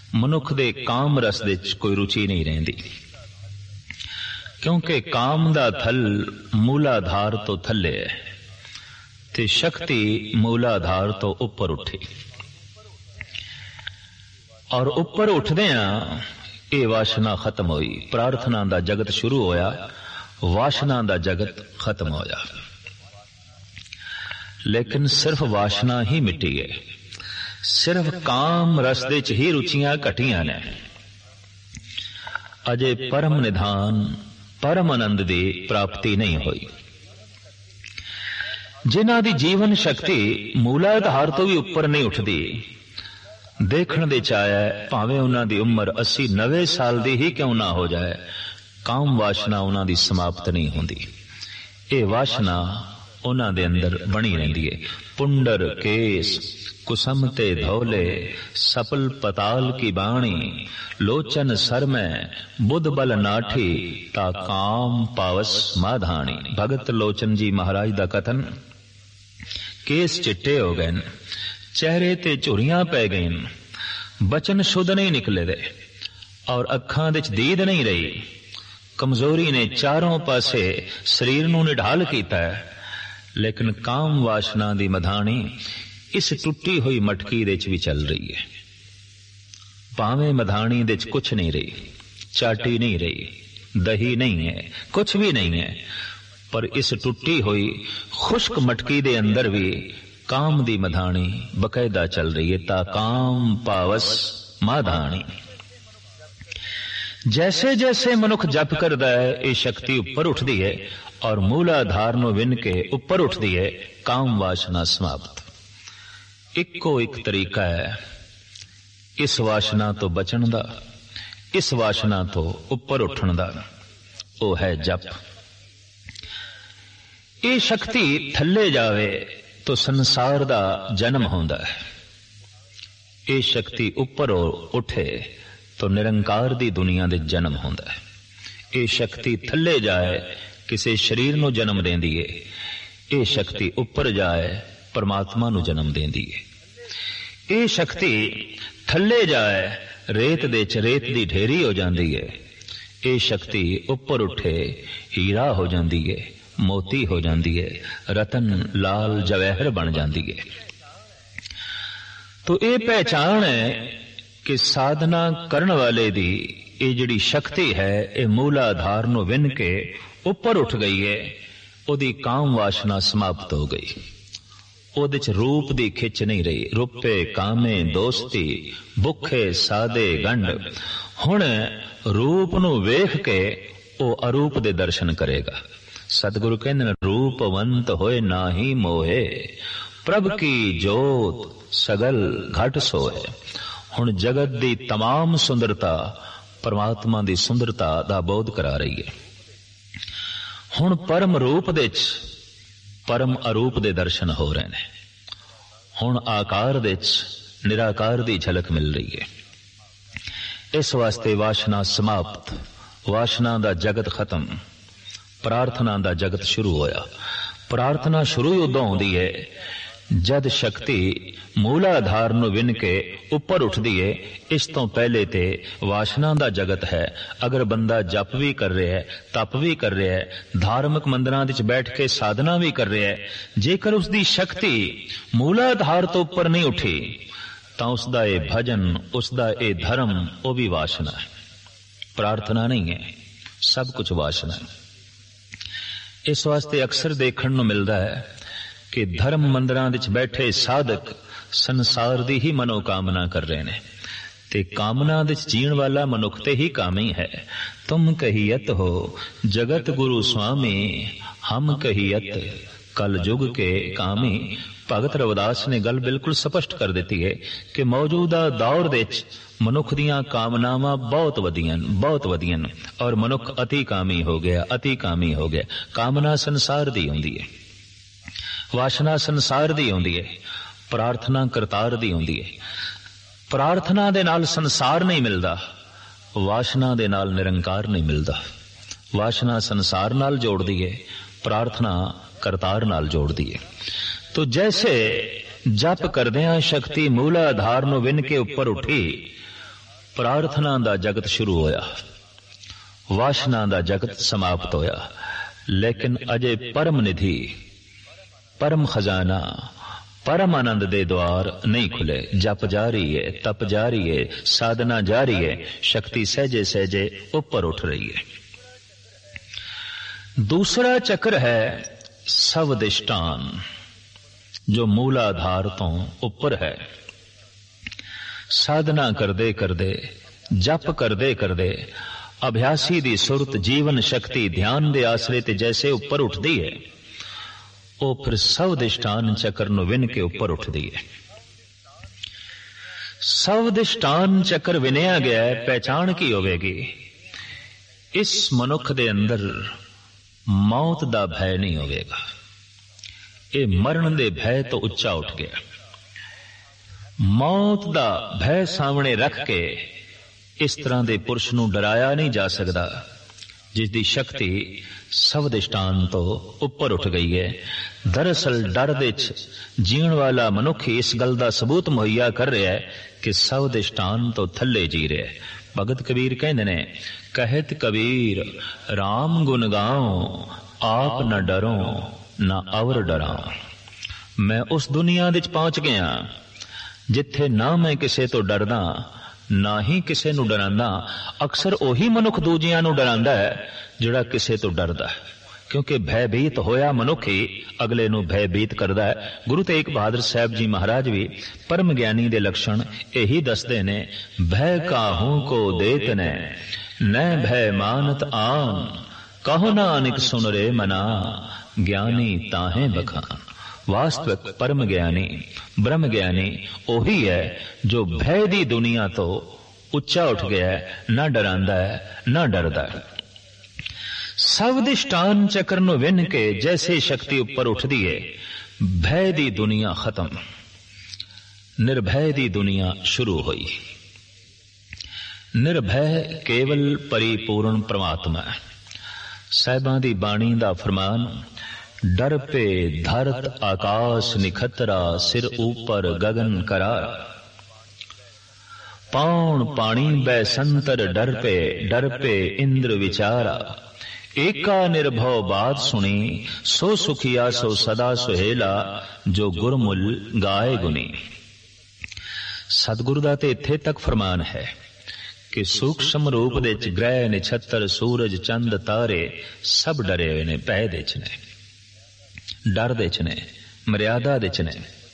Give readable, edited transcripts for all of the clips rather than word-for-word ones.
ਮਨੁੱਖ ਦੇ ਕਾਮ ਰਸ ਦੇ ਵਿੱਚ ਕੋਈ ਰੁਚੀ ਨਹੀਂ ਰਹਿੰਦੀ, ਕਿਉਂਕਿ ਕਾਮ ਦਾ ਥਲ ਮੂਲਾਧਾਰ ਤੋਂ ਥੱਲੇ ਹੈ ਤੇ ਸ਼ਕਤੀ ਮੂਲਾਧਾਰ ਤੋਂ ਉੱਪਰ ਉੱਠੀ, ਔਰ ਉੱਪਰ ਉੱਠਦਿਆਂ ਇਹ ਵਾਸ਼ਨਾ ਖਤਮ ਹੋਈ। ਪ੍ਰਾਰਥਨਾ ਦਾ ਜਗਤ ਸ਼ੁਰੂ ਹੋਇਆ, ਵਾਸ਼ਨਾ ਦਾ ਜਗਤ ਖਤਮ ਹੋਇਆ। ਲੇਕਿਨ ਸਿਰਫ ਵਾਸ਼ਨਾ ਹੀ ਮਿਟੀ ਹੈ, ਸਿਰਫ ਕਾਮ ਰਸ ਦੇ ਚ ਹੀ ਰੁਚੀਆਂ ਘਟੀਆਂ ਨੇ। ਅਜੇ ਪਰਮ ਨਿਧਾਨ ਪਰਮ ਆਨੰਦ ਦੀ ਪ੍ਰਾਪਤੀ ਨਹੀਂ ਹੋਈ। ਜਿਨ੍ਹਾਂ ਦੀ ਜੀਵਨ ਸ਼ਕਤੀ ਮੂਲਾਧਾਰ ਤੋਂ ਵੀ ਉੱਪਰ ਨਹੀਂ ਉੱਠਦੀ, ਦੇਖਣ ਦੇ ਚ ਆਇਆ ਭਾਵੇਂ ਉਹਨਾਂ ਦੀ ਉਮਰ 80-90 ਸਾਲ ਦੀ ਹੀ ਕਿਉਂ ਨਾ ਹੋ ਜਾਏ, ਕਾਮ ਵਾਸ਼ਨਾ ਉਹਨਾਂ ਦੀ ਸਮਾਪਤ ਨਹੀਂ ਹੁੰਦੀ। ਇਹ ਵਾਸ਼ਨਾ ਉਹਨਾਂ ਦੇ ਅੰਦਰ ਬਣੀ ਰਹਿੰਦੀ ਹੈ। ਪੁੰਡਰ ਕੇਸ कुसम ते धौले सपल पताल की बाणी, लोचन सर में बुध बल नाठी ता काम पावस माधानी। भगत लोचन जी महाराज दा कथन। केस चिट्टे हो गए, चेहरे ते झुरियां पै गईन, बचन शुद्ध नहीं निकले दे और अखां दे दीद नहीं रही। कमजोरी ने चारों पासे शरीर नूं निढाल कीता है, लेकिन काम वासना दी मधाणी इस टुटी हुई मटकी दे च भी चल रही है। भावें मधाणी दे च कुछ नहीं रही, चाटी नहीं रही, दही नहीं है, कुछ भी नहीं है, पर इस टुटी हुई खुश्क मटकी दे अंदर भी काम दी मधाणी बकायदा चल रही है। ता काम पावस माधाणी। जैसे जैसे मनुख जप करदा है, ये शक्ति ऊपर उठदी है और मूलाधार नूं विन के ऊपर उठदी है। काम वासना समाप्त। इको एक तरीका है इस वासना तो बचन दा, इस वासना तो ऊपर उठण दा, वो है जप। ये शक्ति थल्ले जावे तो संसार दा जन्म होंदा है, ये शक्ति ऊपर उठे तो निरंकार दी दुनिया दे जन्म होंदा है। ये शक्ति थल्ले जाए किसी शरीर नूं जन्म देंदी है, ये शक्ति ऊपर जाए परमात्मा नूं जन्म देंदी है। ये शक्ति थल्ले जाए रेत दे च रेत दी ढेरी हो जाती है, ये शक्ति ऊपर उठे हीरा हो जाती है, मोती हो जाती है, रतन लाल जवाहर बन जाती है। तो ये पहचान है कि साधना करने वाले दी ये जिहड़ी शक्ति है, ये मूलाधार नूं विन के ऊपर उठ गई है, उहदी काम वासना समाप्त हो गई। ਉਹਦੇ ਚ रूप दी खिच नहीं रही। रुपे कामे दोस्ती भुखे सादे गंढ। हुण रूप नूं वेख के वो अरूप दे दर्शन करेगा। सतगुरु कहंदे रूपवंत होए नाही मोहे, प्रभ की जोत सगल घट सोए। हुण जगत दी तमाम सुंदरता परमात्मा दी सुंदरता दा बोध करा रही है। हुण परम रूप दे परम अरूप दे दर्शन हो रहे हैं। हुण आकार दे निराकार दी झलक मिल रही है। इस वास्ते वासना समाप्त, वासना दा जगत खत्म, प्रार्थना दा जगत शुरू होया। प्रार्थना शुरू उदों होंदी है जद शक्ति मूलाधार नूं विन के ऊपर उठदी है। इस तो पहले ते वासना दा जगत है। अगर बंदा जप भी कर रहा है, तप भी कर रहा है, धार्मिक मंदिरां विच बैठ के साधना भी कर रहा है, जेकर उसदी शक्ति मूलाधार तो ऊपर नहीं उठी तां उसदा ये भजन, उसदा ये धर्म वो भी वासना है, प्रार्थना नहीं है, सब कुछ वासना है। इस वास्ते अक्सर देखण नूं मिलदा है कि धर्म मंदिरां विच बैठे साधक संसार दी ही मनोकामना कर रहे ने, ते कामना विच जीण वाला मनुख ते ही कामी है। तुम कहियत हो जगत गुरु स्वामी, हम कहियत कल युग के कामी। भगत रविदास ने गल बिल्कुल स्पष्ट कर देती है कि मौजूदा दौर विच मनुख दियां कामनावां बहुत वधियां और मनुख अति कामी हो गया, अति कामी हो गया। कामना संसार दी हुंदी है, वासना संसार दी होंदी है, प्रार्थना करतार दी होंदी है। प्रार्थना दे नाल संसार नहीं मिलदा, वासना दे नाल निरंकार नहीं मिलदा। वासना संसार नाल जोड़दी है, प्रार्थना करतार नाल जोड़दी है। तो जैसे जप करदियां शक्ति मूलाधार नूं विन के ऊपर उठी, ਪ੍ਰਾਰਥਨਾ ਦਾ ਜਗਤ ਸ਼ੁਰੂ ਹੋਇਆ, ਵਾਸ਼ਨਾ ਦਾ ਜਗਤ ਸਮਾਪਤ ਹੋਇਆ, ਲੇਕਿਨ ਅਜੇ ਪਰਮ ਨਿਧੀ, ਪਰਮ ਖਜ਼ਾਨਾ, परम आनंद दे द्वार नहीं खुले। जप जारी है, तप जारी है, साधना जारी है, शक्ति सहजे सहजे ऊपर उठ रही है। दूसरा चक्र है सवदिष्टान, जो मूलाधार तो ऊपर है। साधना करदे करदे, जप करदे करदे अभ्यासी दी सुरत जीवन शक्ति ध्यान दे आसरे ते जैसे ऊपर उठदी है, ਉਹ ਫਿਰ ਸਵਦਿਸ਼ਟਾਨ ਚੱਕਰ ਨੂੰ ਵਿੰਨ ਕੇ ਉੱਪਰ ਉੱਠਦੀ ਹੈ। ਸਵਦਿਸ਼ਟਾਨ ਚੱਕਰ ਵਿਨਿਆ ਗਿਆ ਹੈ, ਪਹਿਚਾਣ ਕੀ ਹੋਵੇਗੀ? ਇਸ ਮਨੁੱਖ ਦੇ ਅੰਦਰ ਮੌਤ ਦਾ ਭੈ ਨਹੀਂ ਹੋਵੇਗਾ। ਇਹ ਮਰਨ ਦੇ ਭੈ ਤੋਂ ਉੱਚਾ ਉੱਠ ਗਿਆ। ਮੌਤ ਦਾ ਭੈ ਸਾਹਮਣੇ ਰੱਖ ਕੇ ਇਸ ਤਰ੍ਹਾਂ ਦੇ ਪੁਰਸ਼ ਨੂੰ ਡਰਾਇਆ ਨਹੀਂ ਜਾ ਸਕਦਾ, ਜਿਸ ਦੀ ਸ਼ਕਤੀ ਸਵਦਿਸ਼ਟਾਨ ਤੋਂ ਉੱਪਰ ਉੱਠ ਗਈ ਹੈ। ਦਰਅਸਲ ਡਰ ਦੇ ਚ ਜੀਣ ਵਾਲਾ ਮਨੁੱਖ ਇਸ ਗੱਲ ਦਾ ਸਬੂਤ ਮੁਹੱਈਆ ਕਰ ਰਿਹਾ ਹੈ ਕਿ ਸਵਦਿਸ਼ਟਾਨ ਤੋਂ ਥੱਲੇ ਜੀ ਰਿਹਾ ਹੈ। ਭਗਤ ਕਬੀਰ ਕਹਿੰਦੇ ਨੇ, ਕਹਿਤ ਕਬੀਰ ਰਾਮ ਗੁਣ ਗਾਉ, ਆਪ ਨਾ ਡਰੋ ਨਾ ਅਵਰ ਡਰਾਂ। ਮੈਂ ਉਸ ਦੁਨੀਆ ਵਿੱਚ ਪਹੁੰਚ ਗਿਆ ਜਿੱਥੇ ਨਾ ਮੈਂ ਕਿਸੇ ਤੋਂ ਡਰਦਾ, ਨਾ ਹੀ ਕਿਸੇ ਨੂੰ ਡਰਾਂਦਾ। ਅਕਸਰ ਉਹੀ ਮਨੁੱਖ ਦੂਜਿਆਂ ਨੂੰ ਡਰਾਂਦਾ ਹੈ ਜਿਹੜਾ ਕਿਸੇ ਤੋਂ ਡਰਦਾ ਹੈ, ਕਿਉਂਕਿ ਭੈਭੀਤ ਹੋਇਆ ਮਨੁੱਖ ਹੀ ਅਗਲੇ ਨੂੰ ਭੈਭੀਤ ਕਰਦਾ ਹੈ। ਗੁਰੂ ਤੇਗ ਬਹਾਦਰ ਸਾਹਿਬ ਜੀ ਮਹਾਰਾਜ ਵੀ ਪਰਮ ਗਿਆਨੀ ਦੇ ਲੱਛਣ ਇਹੀ ਦੱਸਦੇ ਨੇ, ਭੈ ਕਾਹੂ ਕੋ ਦੇਤ ਨੇ ਨੈ ਭੈ ਮਾਨਤ ਆਨ, ਕਹੋ ਨਾਨਕ ਸੁਨ ਰੇ ਮਨਾ, ਗਿਆਨੀ ਤਾਹੇ ਬਖਾਨ। ਵਾਸਤਵਿਕ ਪਰਮ ਗਿਆਨੀ, ਬ੍ਰਹਮ ਗਿਆਨੀ ਉਹੀ ਹੈ ਜੋ ਭੈ ਦੀ ਦੁਨੀਆ ਤੋਂ ਉੱਚਾ ਉੱਠ ਗਿਆ ਹੈ, ਨਾ ਡਰਾਂਦਾ ਹੈ ਨਾ ਡਰਦਾ ਹੈ। ਸਵਦਿਸ਼ਟਾਨ ਚੱਕਰ ਨੂੰ ਵਿੰਨ ਕੇ ਜੈਸੇ ਸ਼ਕਤੀ ਉੱਪਰ ਉੱਠਦੀ ਹੈ, ਭੈ ਦੀ ਦੁਨੀਆ ਖਤਮ, ਨਿਰਭੈ ਦੀ ਦੁਨੀਆ ਸ਼ੁਰੂ ਹੋਈ। ਨਿਰਭੈ ਕੇਵਲ ਪਰਿਪੂਰਨ ਪ੍ਰਮਾਤਮਾ ਹੈ। ਸਾਹਿਬਾਂ ਦੀ ਬਾਣੀ ਦਾ ਫਰਮਾਨ, डर पे धरत आकाश निखतरा, सिर ऊपर गगन करार। पौन पानी बै संतर डर पे इंद्र विचारा। एका निर्भव बात सुनी, सो सुखिया सो सदा सुहेला, जो गुरमुल गाए गुनी। सतगुरु दा ते इत्थे तक फरमान है कि सूक्ष्म रूप दे च ग्रह निछत्तर सूरज चंद तारे सब डरे हुए ने, भय दे च ने, डर दे च ने, मर्यादा दे च ने।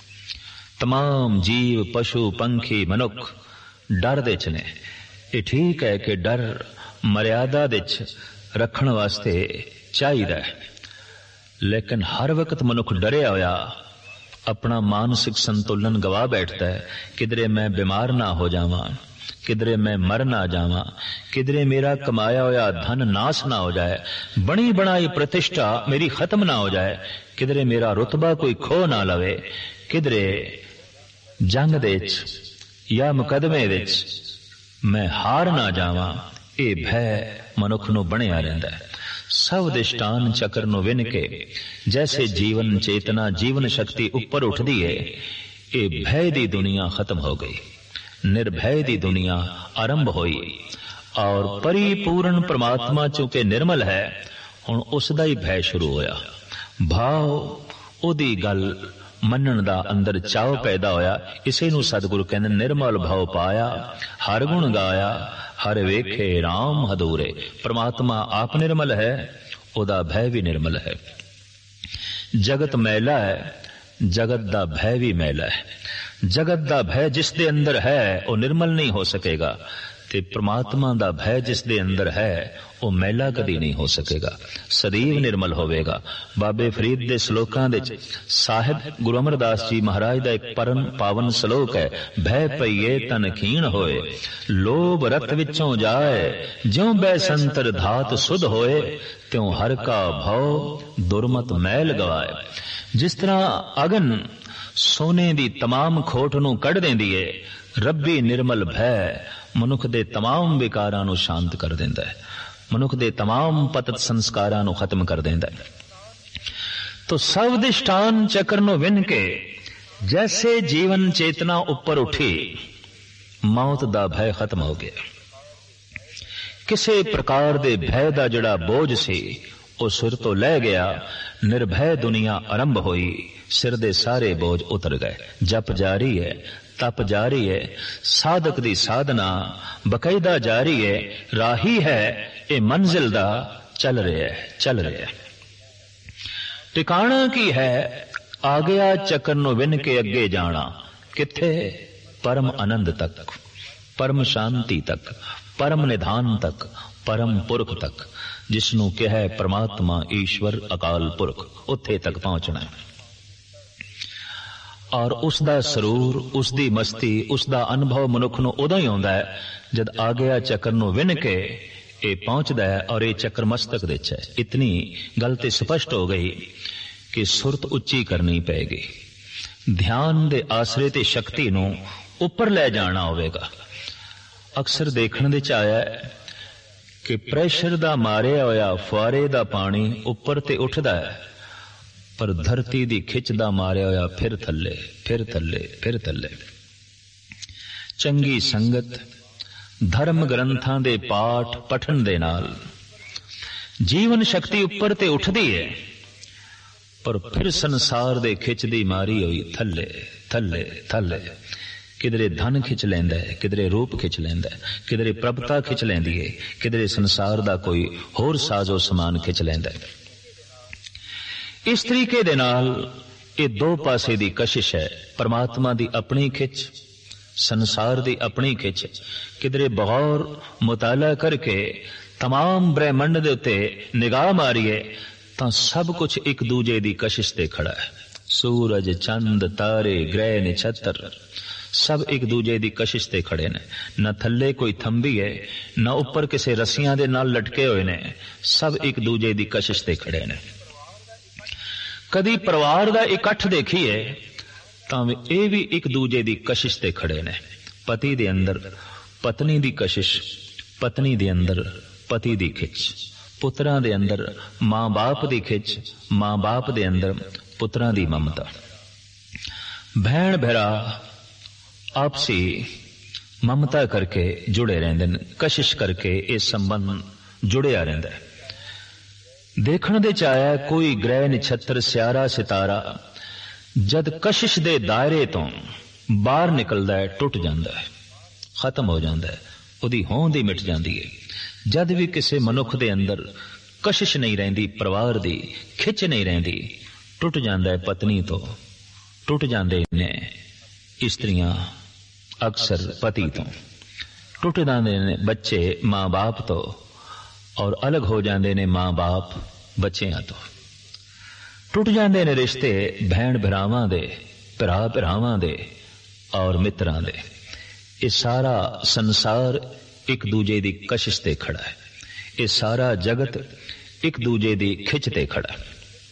तमाम जीव पशु पंखी मनुख डर दे च ने। ये ठीक है कि डर मर्यादा दे च रखण वास्ते चाहिदा है, लेकिन हर वक्त मनुख डरिया होया अपना मानसिक संतुलन गवा बैठता है। किधरे मैं बीमार ना हो जावां, किधरे मैं मर ना जावां, किधरे मेरा कमाया हुआ धन नाश ना हो जाए, बनी बनाई प्रतिष्ठा मेरी खत्म ना हो जाए, किधरे मेरा रुतबा कोई खो ना लवे, किधरे जंग दे या मुकदमे विच मैं हार ना जावां। ये भय मनुख नूं बणिया रहिंदा है। सवदिष्टान चक्र नूं विन के जैसे जीवन चेतना जीवन शक्ति उपर उठदी है, ये भय दी दुनिया खत्म हो गई, निर्भय दी दुनिया आरंभ हुई। और परिपूर्ण परमात्मा चूंकि निर्मल है, हुण उसदा ही भय शुरू होया। भाव ओदी गल मनण दा अंदर चाव पैदा होया। इसे नूं सतगुरु कहंदे निर्मल भाव पाया, हर गुण गाया, हर वेखे राम हदूरे। परमात्मा आप निर्मल है, ओदा भय भी निर्मल है। जगत मैला है, जगत दा भय भी मैला है। जगत दा भय जिस दे अंदर है वो निर्मल नहीं हो सकेगा, ते परमात्मा दा भय जिस दे अंदर है वो मैला कदी नहीं हो सकेगा, सदैव निर्मल होवेगा। बाबे फरीद दे श्लोकां दे साहिब गुरु अमरदास जी महाराज दा एक परम पावन श्लोक है, भय पईए तन खीण होए, लोभ रत विचों जाए, ज्यों बै संतर धात सुध होए, त्यों हर का भव दुर्मत मैल गवाए। जिस तरह अगन सोने दी तमाम खोट नूं कढ देंदी है, रब्बी निर्मल भय मनुख दे तमाम विकारां नूं शांत कर देंदा है, मनुख दे तमाम पतत संस्कारां नूं खत्म कर देंदा है। तो सवदिष्टान चक्र नूं विन के जैसे जीवन चेतना उपर उठी, मौत दा भय खत्म हो गया। किसी प्रकार दे भय दा जड़ा बोझ सी वो सिर तो लै गया। निर्भय दुनिया आरंभ हुई, सिर दे सारे बोझ उतर गए। जप जारी है, तप जारी है, साधक दी साधना बकायदा जारी है। राही है ये मंजिल दा चल रहा है, चल रहा है। टिकाणा की है आ गया चक्कर नु विन के अगे जाना। किथे? परम आनंद तक, परम शांति तक, परम निधान तक, परम पुरख तक, जिसनों कह है परमात्मा ईश्वर अकाल पुरख, उत्थे तक पहुंचना है। और उसदा सरूर, उसदी मस्ती, उसदा अनुभव मनुख नूं उदों ही आउंदा है जद आ गया चक्कर नूं विन के ये पहुंचदा है और ये चक्कर मस्तक विच है। इतनी गल ते स्पष्ट हो गई कि सुरत उच्ची करनी पैगी। ध्यान दे आसरे ते शक्ति नूं उपर ले जाना होवेगा। अक्सर देखण दे च आया कि प्रेशर दा मारिया होया फुआरे दा पानी उपर ते उठदा है, पर धरती दी खिच दा मारिया होया फिर थल्ले, फिर थल्ले, फिर थल्ले। चंगी संगत, धर्म ग्रंथां दे पाठ पठन दे नाल जीवन शक्ति उपर ते उठदी है, पर फिर संसार दे खिच दी मारी हुई थल्ले थल्ले थल्ले। किधरे धन खिच लैंदा है, किधरे रूप खिच लैंदा है, किधरे प्रभुता खिच लैंदी है, किधरे संसार दा कोई होर साजो समान खिच लैंदा है। इस तरीके दे नाल ये दो पासे दी कशिश है। परमात्मा दी अपनी खिच, संसार दी अपनी खिच। किधरे बगौर मुताला करके तमाम ब्रह्मंड दे उत्ते निगाह मारिए तां सब कुछ एक दूजे दी कशिश ते खड़ा है। सूरज, चंद, तारे, ग्रह, नक्षत्र सब एक दूजे दी कशिश ते खड़े ने। न थल्ले कोई थंबी है, न उपर किसी रस्सियां दे नाल लटके हुए ने। सब एक दूजे दी कशिश ते खड़े ने। कदी परिवार दा इकट्ठ देखिए तां ये भी एक दूजे दी कशिश ते खड़े ने। पति दे अंदर पत्नी दी कशिश, पत्नी दे अंदर पति दी खिच, पुत्रां दे अंदर मां बाप दी खिच, मां बाप दे अंदर पुत्रां दी ममता। भैण भरा आपसी ममता करके जुड़े रहंदे ने, कशिश करके ये संबंध जुड़िया रहिंदा है। देखण दे च आया कोई ग्रह नक्षत्र सियारा सितारा जद कशिश दे दायरे तो बाहर निकलदा है टुट जांदा है, खत्म हो जांदा है, उहदी होंद ही मिट जांदी है। जद भी किसी मनुख दे अंदर कशिश नहीं रहिंदी, परिवार दी खिच नहीं रहिंदी, टुट जांदा है पत्नी तो, टुट जांदे ने स्त्रियां अक्सर पति तो, टुट जांदे ने बच्चे मां बाप तो, और अलग हो जाते ने मां बाप बच्चियां तो। टुट जाते ने रिश्ते भैण भरावां दे, भरा भरावां दे और मित्रां दे। ये सारा संसार एक दूजे दी कशिश ते खड़ा है। ये सारा जगत एक दूजे दी खिच ते खड़ा है।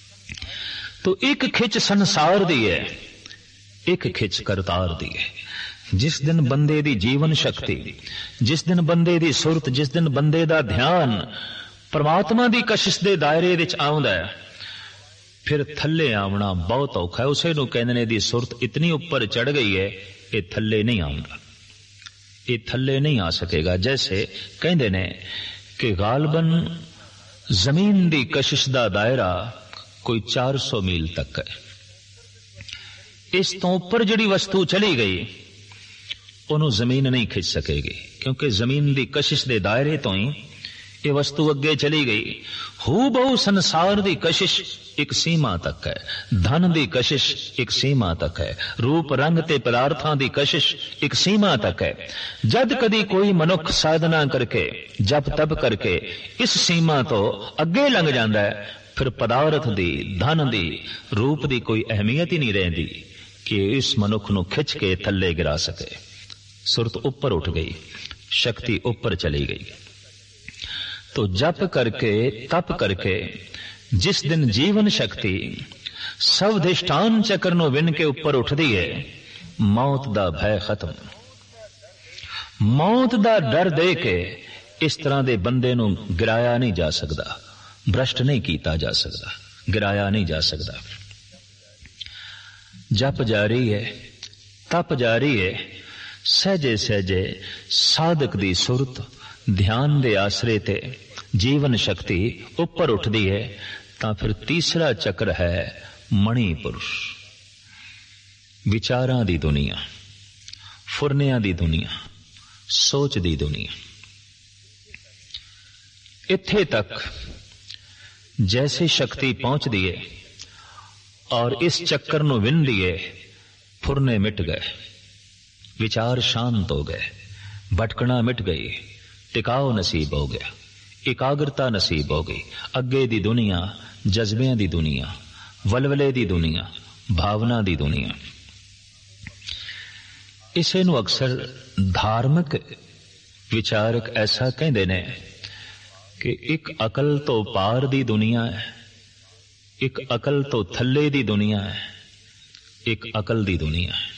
तो एक खिच संसार दी है, एक खिच करतार दी है। जिस दिन बंदे दी जीवन शक्ति, जिस दिन बंदे दी सुरत, जिस दिन बंदे दा ध्यान परमात्मा दी कशिश दे दायरे विच आउंदा है, फिर थल्ले आवना बहुत औखा है। उसे नूं कहंदे ने दी सुरत इतनी ऊपर चढ़ गई है ये थल्ले नहीं आउंदा, ये थल्ले नहीं आ सकेगा। जैसे कहंदे ने कि गालबन जमीन दी कशिश दा दायरा कोई 400 मील तक है। इस तो ऊपर जिहड़ी वस्तु चली गई ਉਹਨੂੰ ਜ਼ਮੀਨ नहीं खिंच सकेगी, क्योंकि जमीन दी कशिश दे दायरे तो ही ये वस्तु अगे चली गई। हू बहु संसार दी कशिश एक सीमा तक है, धन दी कशिश एक सीमा तक है, रूप रंग ते पदार्थां दी कशिश एक सीमा तक है। जद कदी कोई मनुख साधना करके जप तप करके इस सीमा तो अगे लंघ जाता है, फिर पदार्थ दी, धन दी, रूप दी कोई अहमियत ही नहीं रहती कि इस मनुख नूं खिंच के थल्ले गिरा सके। सुरत ऊपर उठ गई, शक्ति ऊपर चली गई। तो जप करके तप करके जिस दिन जीवन शक्ति सवधिष्ठान चक्र नो विन के ऊपर उठदी है, मौत दा भय खत्म। मौत दा डर दे के इस तरह दे बंदे नू गिराया नहीं जा सकता, भ्रष्ट नहीं कीता जा सकता, गिराया नहीं जा सकता। जप जारी है, तप जारी है, सहजे सहजे साधक दी सुरत ध्यान दे आसरे ते जीवन शक्ति उपर उठदी है, तां फिर तीसरा चक्र है मणिपुर। विचारां दी दुनिया, फुरनियां दी दुनिया, सोच दी दुनिया। इत्थे तक जैसे शक्ति पहुंचदी है और इस चक्कर नूं विंदी है, फुरने मिट गए, विचार शांत हो गए, भटकना मिट गई, टिकाव नसीब हो गया, एकाग्रता नसीब हो गई। अगे दी दुनिया जज्बियां दी दुनिया, वलवले दी दुनिया, भावना दी दुनिया। इसे नूं अक्सर धार्मिक विचारक ऐसा कहंदे ने कि एक अकल तो पार दी दुनिया है, एक अकल तो थल्ले दी दुनिया है, एक अकल दी दुनिया है।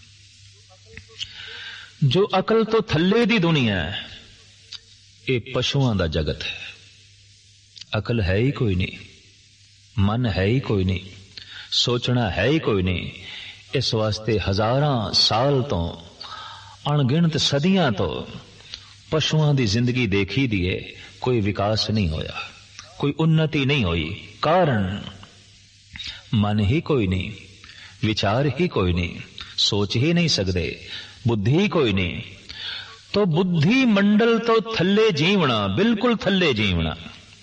जो अकल तो थल्ले दी दुनिया है, ये पशुआं दा जगत है। अकल है ही कोई नहीं, मन है ही कोई नहीं, सोचना है ही कोई नहीं। इस वास्ते हजारां साल तो, अणगिणत सदियां तो पशुआं दी जिंदगी देखी दी है, कोई विकास नहीं होया, कोई उन्नति नहीं हुई। कारण मन ही कोई नहीं, विचार ही कोई नहीं, सोच ही नहीं सकते, बुद्धि ही कोई नहीं। तो बुद्धि मंडल तो थल्ले जीवना, बिल्कुल थल्ले जीवना,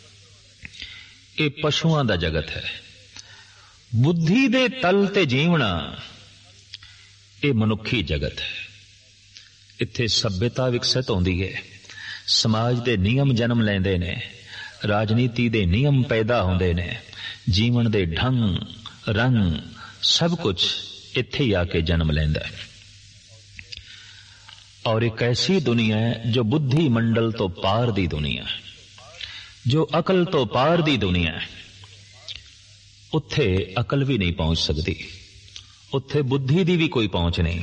ये पशुआं दा जगत है। बुद्धि दे तल ते जीवना, ये मनुखी जगत है। इत्थे सभ्यता विकसित होंदी है, समाज दे नियम जन्म लेंदे ने, राजनीति दे नियम पैदा होंदे ने, जीवन दे ढंग रंग सब कुछ इत्थे ही आके जन्म लेंदा है। और एक ऐसी दुनिया है जो बुद्धि मंडल तो पार दी दुनिया है, जो अकल तो पार दी दुनिया है। उत्थे अकल भी नहीं पहुंच सकती, उत्थे बुद्धि दी भी कोई पहुंच नहीं।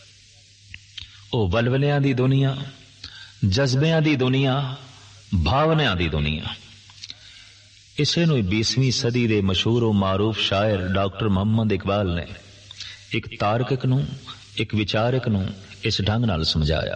ओ वलवलियां दी दुनिया, जज्बियां दी दुनिया, भावनां दी दुनिया। इसे नूं 20वीं सदी दे मशहूर और मारूफ शायर डॉक्टर मोहम्मद इकबाल ने एक तार्किक नूं, एक विचारक नूं इस ढंग नाल समझाया।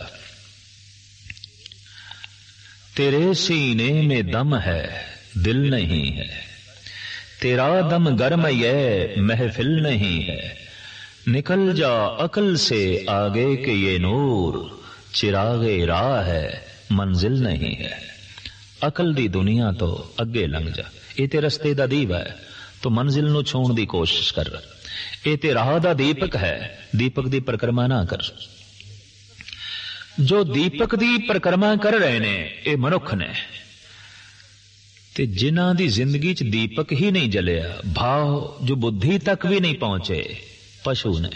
तेरे सीने में दम है, दिल नहीं है, तेरा दम गर्म ये महफिल नहीं है, निकल जा अकल से आगे के ये नूर, चिरागे राह है मंजिल नहीं है। अकल दी दुनिया तो अगे लंघ जा, ये ते रस्ते दा दीवा है, तो मंजिल नूं छूण दी कोशिश कर। ये ते राह दा दीपक है, दीपक दी परिक्रमा ना कर। जो दीपक दी परिक्रमा कर रहे ने ये मनुख ने, ते जिन्हां दी जिंदगी च दीपक ही नहीं जलिया, भाव जो बुद्धि तक भी नहीं पहुंचे, पशु ने।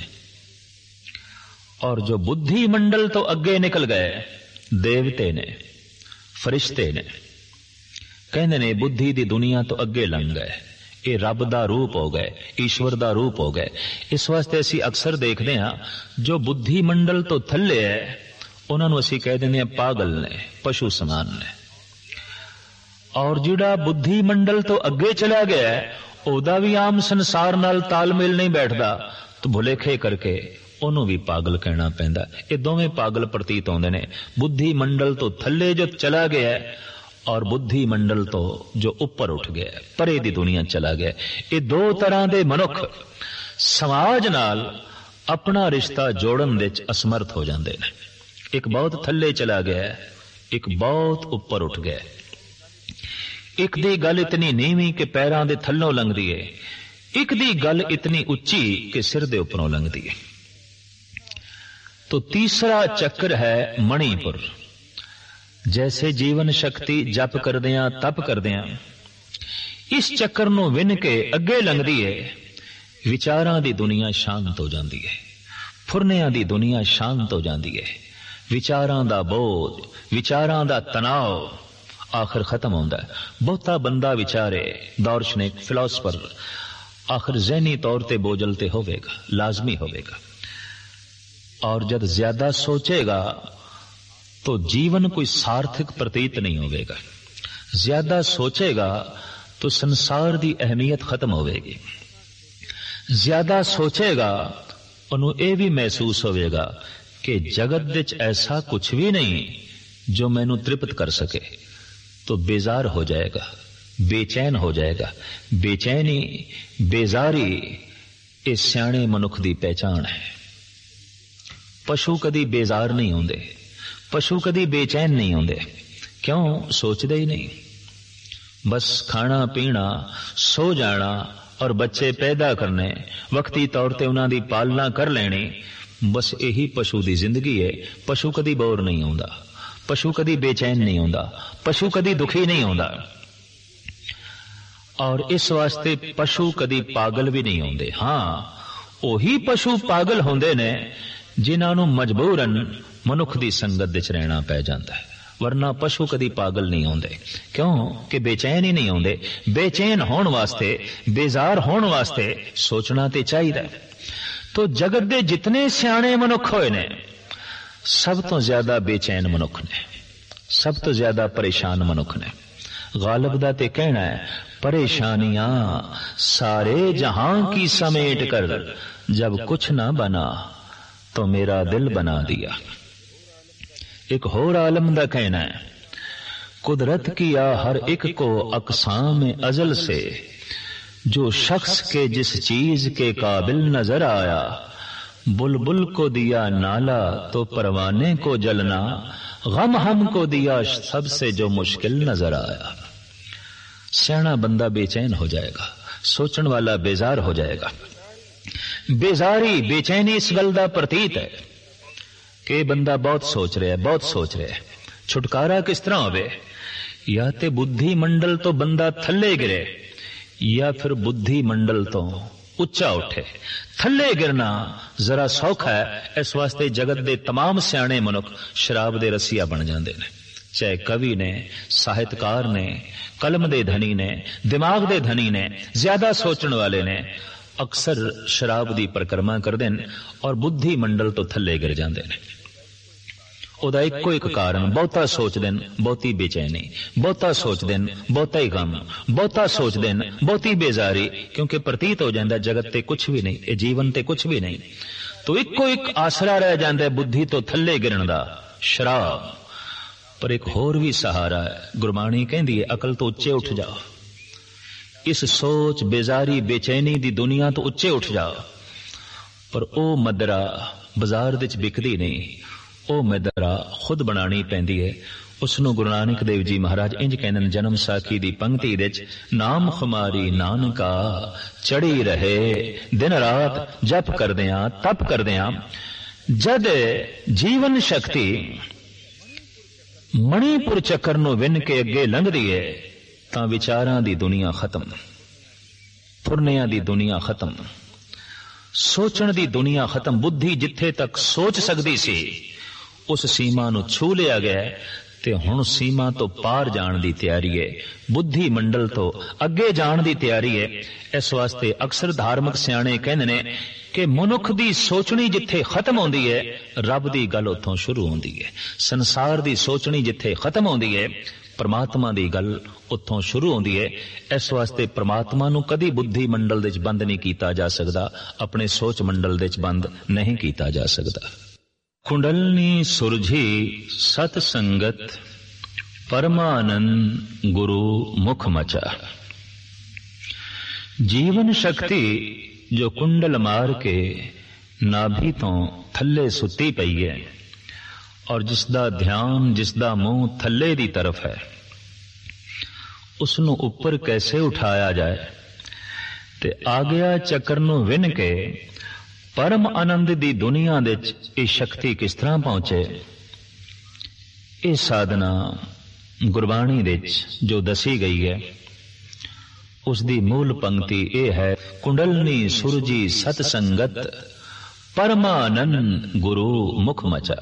और जो बुद्धि मंडल तो अगे निकल गए, देवते ने, फरिश्ते ने, कहंदे ने बुद्धि दी दुनिया तो अगे लंघ गए, ये रब दा रूप हो गए, ईश्वर दा रूप हो गए। इस वास्ते असी अक्सर देखते हैं जो बुद्धि मंडल तो थल्ले है, उन्हां नूं असी कह दिंदे हां पागल ने, पशु समान ने। और जिहड़ा बुद्धि मंडल तो अगे चला गया है, ओदा भी आम संसार नाल तालमेल नहीं बैठदा, तो भुलेखे करके ਉਹਨੂੰ भी पागल कहना पैंदा। ये दोवें पागल प्रतीत होंदे ने। बुद्धि मंडल तो थल्ले जो चला गया है और बुद्धि मंडल तो जो ऊपर उठ गया है, परे दी दुनिया चला गया। ये दो तरह दे मनुख समाज नाल अपना रिश्ता जोड़न विच असमर्थ हो जांदे ने। एक बहुत थल्ले चला गया है, एक बहुत ऊपर उठ गया है। एक दी गल इतनी नीवी कि पैरां दे थल्लों लंघदी है, एक दी गल इतनी उच्ची कि सिर दे उपरों लंघदी है। तो तीसरा चक्र है मणिपुर। जैसे जीवन शक्ति जप करदियां तप करदियां इस चक्कर नूं विन के अगे लंघदी है, विचारां दी दुनिया शांत हो जाती है, फुरनियां दी दुनिया शांत हो जाती है। विचारां दा बोझ, विचारां दा तनाव आखिर खत्म होंदा है। बहुता बंदा विचारे, दार्शनिक, फिलोसफर आखिर ज़हनी तौर ते बोझल ते होवेगा, लाजमी होवेगा। और जब ज्यादा सोचेगा तो जीवन कोई सार्थक प्रतीत नहीं होगा। ज्यादा सोचेगा तो संसार की अहमियत खत्म होगी। ज्यादा सोचेगा उन्हें यह भी महसूस होगा कि जगत विच ऐसा कुछ भी नहीं जो मैनू तृप्त कर सके, तो बेजार हो जाएगा, बेचैन हो जाएगा। बेचैनी, बेजारी इस सियाणे मनुख दी पहचान है। पशु कदी बेजार नहीं होंदे, पशु कदी बेचैन नहीं होंदे। क्यों? सोचते ही नहीं। बस खाना पीना, सो जाना और बच्चे पैदा करने, वक्ती तौर ते उन्हां दी पालना कर लेनी, बस यही पशु दी जिंदगी है। पशु कदी बोर नहीं होंदा, पशु कदी बेचैन नहीं होंदा, पशु कदी दुखी नहीं होंदा। और इस वास्ते पशु कदी पागल भी नहीं होंदे। हाँ, ओही पशु पागल होंदे ने जिन्हां नूं मजबूरन मनुख दी संगत विच रहना पै जांदा है, वरना पशु कदी पागल नहीं होंदे। क्यों? कि बेचैन ही नहीं होंदे। बेचैन होने वास्ते, बेजार होने वास्ते सोचना ते चाहिए। तो जगत दे जितने सियाणे मनुख होए ने, सब तो ज्यादा बेचैन मनुख ने, सब तो ज्यादा परेशान मनुख ने। गालिब दा ते कहना है, परेशानियां सारे जहां की समेट कर, जब कुछ ना बना तो मेरा दिल बना दिया। एक होर आलम दा कहना है, कुदरत किया हर एक को अक़साम अज़ल से, जो शख्स के जिस चीज के काबिल नजर आया, बुलबुल को दिया नाला तो परवाने को जलना, गम हमको दिया सबसे जो मुश्किल नजर आया। सियाना बंदा बेचैन हो जाएगा, सोचने वाला बेजार हो जाएगा। बेजारी, बेचैनी इस गल दा प्रतीत है कि बंदा बहुत सोच रहा है, बहुत सोच रहा है। छुटकारा किस तरह होवे? या ते बुद्धि मंडल तो बंदा थल्ले गिरे, या फिर बुद्धि मंडल तो उच्चा उठे। थल्ले गिरना जरा सौखा है, इस वास्ते जगत दे तमाम सियाणे मनुख शराब दे रसिया बन जाते हैं। चाहे कवि ने, साहित्यकार ने, कलम दे धनी ने, दिमाग दे धनी ने, ज्यादा सोचने वाले ने अक्सर शराब दी परिक्रमा करते हैं और बुद्धि मंडल तो थल्ले गिर जाते हैं। ਉਹਦਾ ਇੱਕੋ ਇੱਕ ਕਾਰਨ, ਬਹੁਤਾ ਸੋਚਦੇ ਨੇ ਬਹੁਤੀ ਬੇਚੈਨੀ, ਬਹੁਤਾ ਸੋਚਦੇ ਨੇ ਬਹੁਤਾ ਹੀ ਗਮ, ਬਹੁਤਾ ਸੋਚਦੇ ਨੇ ਬਹੁਤੀ ਬੇਜ਼ਾਰੀ, ਕਿਉਂਕਿ ਪ੍ਰਤੀਤ ਹੋ ਜਾਂਦਾ ਜਗਤ ਤੇ ਕੁਝ ਵੀ ਨਹੀਂ, ਇਹ ਜੀਵਨ ਤੇ ਕੁਝ ਵੀ ਨਹੀਂ। ਤੋ ਇੱਕੋ ਇੱਕ ਆਸਰਾ ਰਹਿ ਜਾਂਦਾ ਬੁੱਧੀ ਤੋਂ ਥੱਲੇ ਗਿਰਨ ਦਾ, ਸ਼ਰਾਬ। ਪਰ ਇੱਕ ਹੋਰ ਵੀ ਸਹਾਰਾ ਹੈ। ਗੁਰਬਾਣੀ ਕਹਿੰਦੀ ਹੈ, ਅਕਲ ਤੋਂ ਉੱਚੇ ਉੱਠ ਜਾਓ, ਇਸ ਸੋਚ बेजारी बेचैनी दी दुनिया तो उच्चे उठ जाओ। पर ओ मदरा बाजार विच बिकदी नहीं, ओ मदरा खुद बनानी पैंदी है। उसनू गुरु नानक देव जी महाराज इंज कहने, जन्म साखी दी पंक्ति विच, नाम खुमारी नानका चढ़ी रहे, दिन रात जप करदियां तप करदियां। जद जीवन शक्ति मणिपुर चक्कर नू विन के अगे लंघदी है, तां विचारां दी दुनिया खत्म, फुरनियां दी दुनिया खत्म, सोचण दी दुनिया खत्म। बुद्धि जिथे तक सोच सकदी सी उस सीमा नू छू लिया गया ते हुण सीमा तो पार जाण दी तैयारी है, बुद्धि मंडल तो अगे जाण दी तैयारी है। इस वास्ते अक्सर धार्मिक सियाणे कहंदे ने कि मनुख दी सोचनी जिथे खत्म होंदी है, रब दी गल उत्थों शुरू होंदी है। संसार दी सोचनी जिथे खत्म होंदी है, परमात्मा दी गल उत्थों शुरू होंदी है। इस वास्ते परमात्मा नू कदी बुद्धि मंडल दे बंद नहीं कीता जा सकदा, अपने सोच मंडल दे बंद नहीं कीता जा सकदा। कुंडलनी सुरझी सत संगत, परमानंद गुरु मुख मचा। जीवन शक्ति जो कुंडल मार के नाभि तो थल्ले सुती पई है, और जिसदा ध्यान, जिसदा मुंह थल्ले दी तरफ है, उसनू ऊपर कैसे उठाया जाए ते आ गया चक्कर नू विन के परम आनंद दी दुनिया दे इस शक्ति किस तरह पहुंचे। इस साधना गुरबाणी दे जो दसी गई है, उसदी मूल पंक्ति यह है, कुंडलनी सुरजी सत संगत, परमानंद गुरु मुख मचा।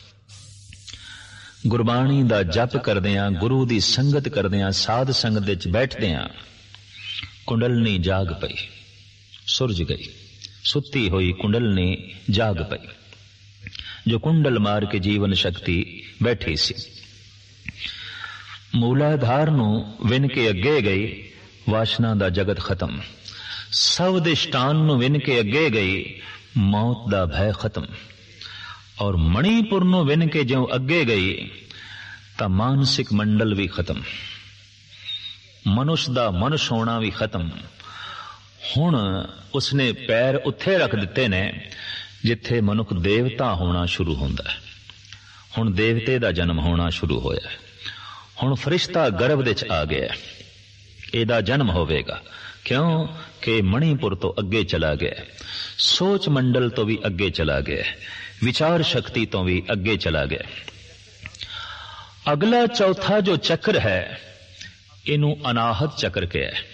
गुरबाणी दा जप करदियां, गुरु दी संगत करदियां, साध संगत विच बैठदियां कुंडलनी जाग पई, सुरज गई। सुती हुई कुंडलनी जाग पई, जो कुंडल मार के जीवन शक्ति बैठी सी। मूलाधार नू विन के अगे गई, वासना दा जगत खत्म। सवदिष्टान नू विन के अगे गई, मौत दा भय खत्म। और मणिपुर नूं विन के ज्यों अगे गई तां मानसिक मंडल भी खत्म, मनुष्य दा मनुष्य होना भी खत्म। हुण उसने पैर उत्थे रख दिते ने जिथे मनुख देवता होना शुरू होंदा है। हुण देवते दा जन्म होना शुरू होया, हुण फरिश्ता गर्भ दे च आ गया, एदा जन्म होवेगा। क्यों कि मणिपुर तो अगे चला गया, सोच मंडल तो भी अगे चला गया, विचार शक्ति तो भी अगे चला गया। अगला चौथा जो चक्र है इनू अनाहत चक्र कहा है।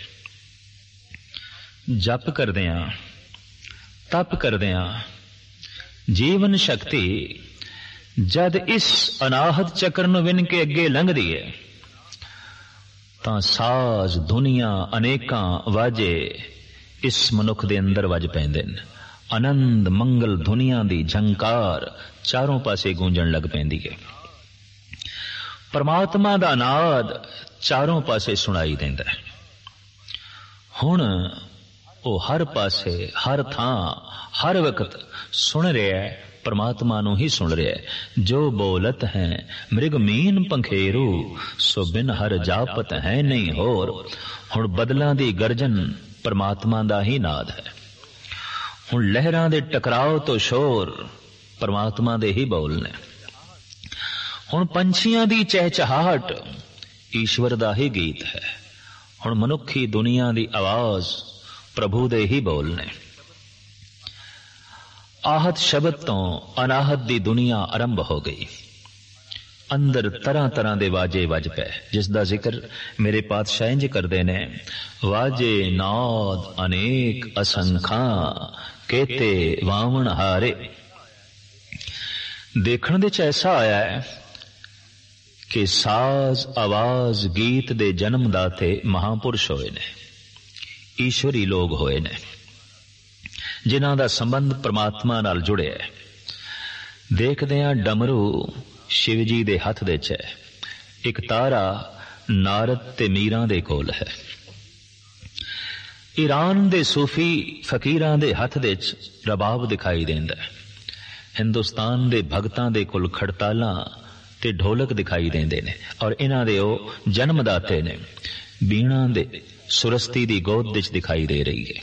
जप करदियां, तप करदियां जीवन शक्ति जद इस अनाहत चक्र नूं विन के अगे लंघदी है तां साज दुनिया अनेकां वाजे इस मनुख दे अंदर वज पैंदे ने। आनंद मंगल दुनिया दी झंकार चारों पासे गूंजण लग पैंदी है। परमात्मा दा नाद चारों पासे सुनाई देंदा है। हुण वो हर पासे हर थां हर वक्त सुन रहा है, परमात्मा नूं ही सुन रहा है। जो बोलत है मृग मीन पंखेरू, सो बिन हर जापत है नहीं होर। हुण बदलां दी गर्जन परमात्मा दा ही नाद है। हुण लहरां दे टकराव तो शोर परमात्मा दे ही बोल ने। हुण पंछियां दी चहचहाहट ईश्वर दा ही गीत है। हुण मनुखी दुनिया दी आवाज प्रभु दे ही बोल ने। आहत शब्द तो अनाहत दी दुनिया आरंभ हो गई। अंदर तरह तरह दे वाजे वज पे, जिसदा जिक्र मेरे पातशाह इंज करदे ने। वाजे नाद अनेक असंखा, केते वावण हारे। देखण दे च ऐसा आया है कि साज आवाज गीत दे जन्मदाते महापुरुष होए ने, ईश्वरी लोग होए ने, जिन्हां दा संबंध परमात्मा नाल जुड़े है। देखदे हां डमरू शिव जी दे हथ दे च है, एक तारा नारद ते मीरां दे कोल है। ईरान दे सूफी फकीरां दे हथ दे च रबाब दिखाई देंदा है। हिंदुस्तान दे भगतां दे कोल खड़तालां ते ढोलक दिखाई देंदे ने, और इन्हां दे ओ जन्मदाते ने। बीणा दे सुरस्ती दी गोद विच दिखाई दे रही है।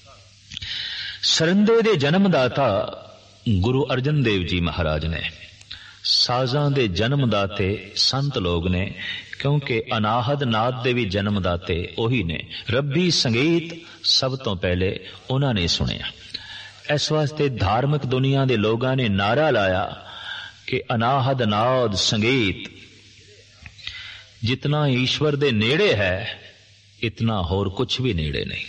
सरंदे दे जन्मदाता गुरु अर्जन देव जी महाराज ने। साजां दे जन्मदाते संत लोग ने, क्योंकि अनाहद नाद दे भी जन्मदाते ओही ने। रब्बी संगीत सब तो पहले उन्हां ने सुनिया। इस वास्ते धार्मिक दुनिया दे लोगां ने नारा लाया कि अनाहद नाद संगीत जितना ईश्वर दे नेड़े है इतना होर कुछ भी नेड़े नहीं।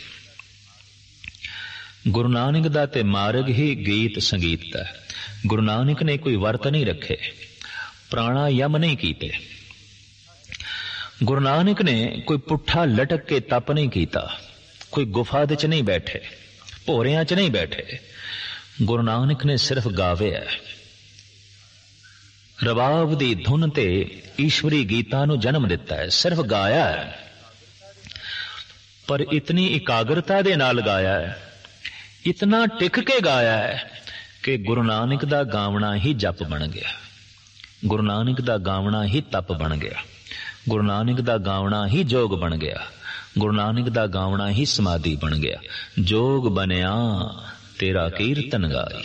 गुरु नानक दा ते मार्ग ही गीत संगीत दा। गुरु नानक ने कोई वर्त नहीं रखे, प्राणायाम नहीं कीते। गुरु नानक ने कोई पुट्ठा लटक के तप नहीं कीता, कोई गुफा दे च नहीं बैठे, भोरियां च नहीं बैठे। गुरु नानक ने सिर्फ गावे है। रबाब दी धुन ते ईश्वरी गीतां नूं जन्म दिता है, सिर्फ गाया है। पर इतनी एकाग्रता दे नाल गाया है, इतना टिक के गाया है कि गुरु नानक दा गावना ही जप बन गया, गुरु नानक दा गावना ही तप बन गया, गुरु नानक दा गावना ही जोग बन गया, गुरु नानक दा गावना ही समाधि बन गया। जोग बनया तेरा कीर्तन गाई।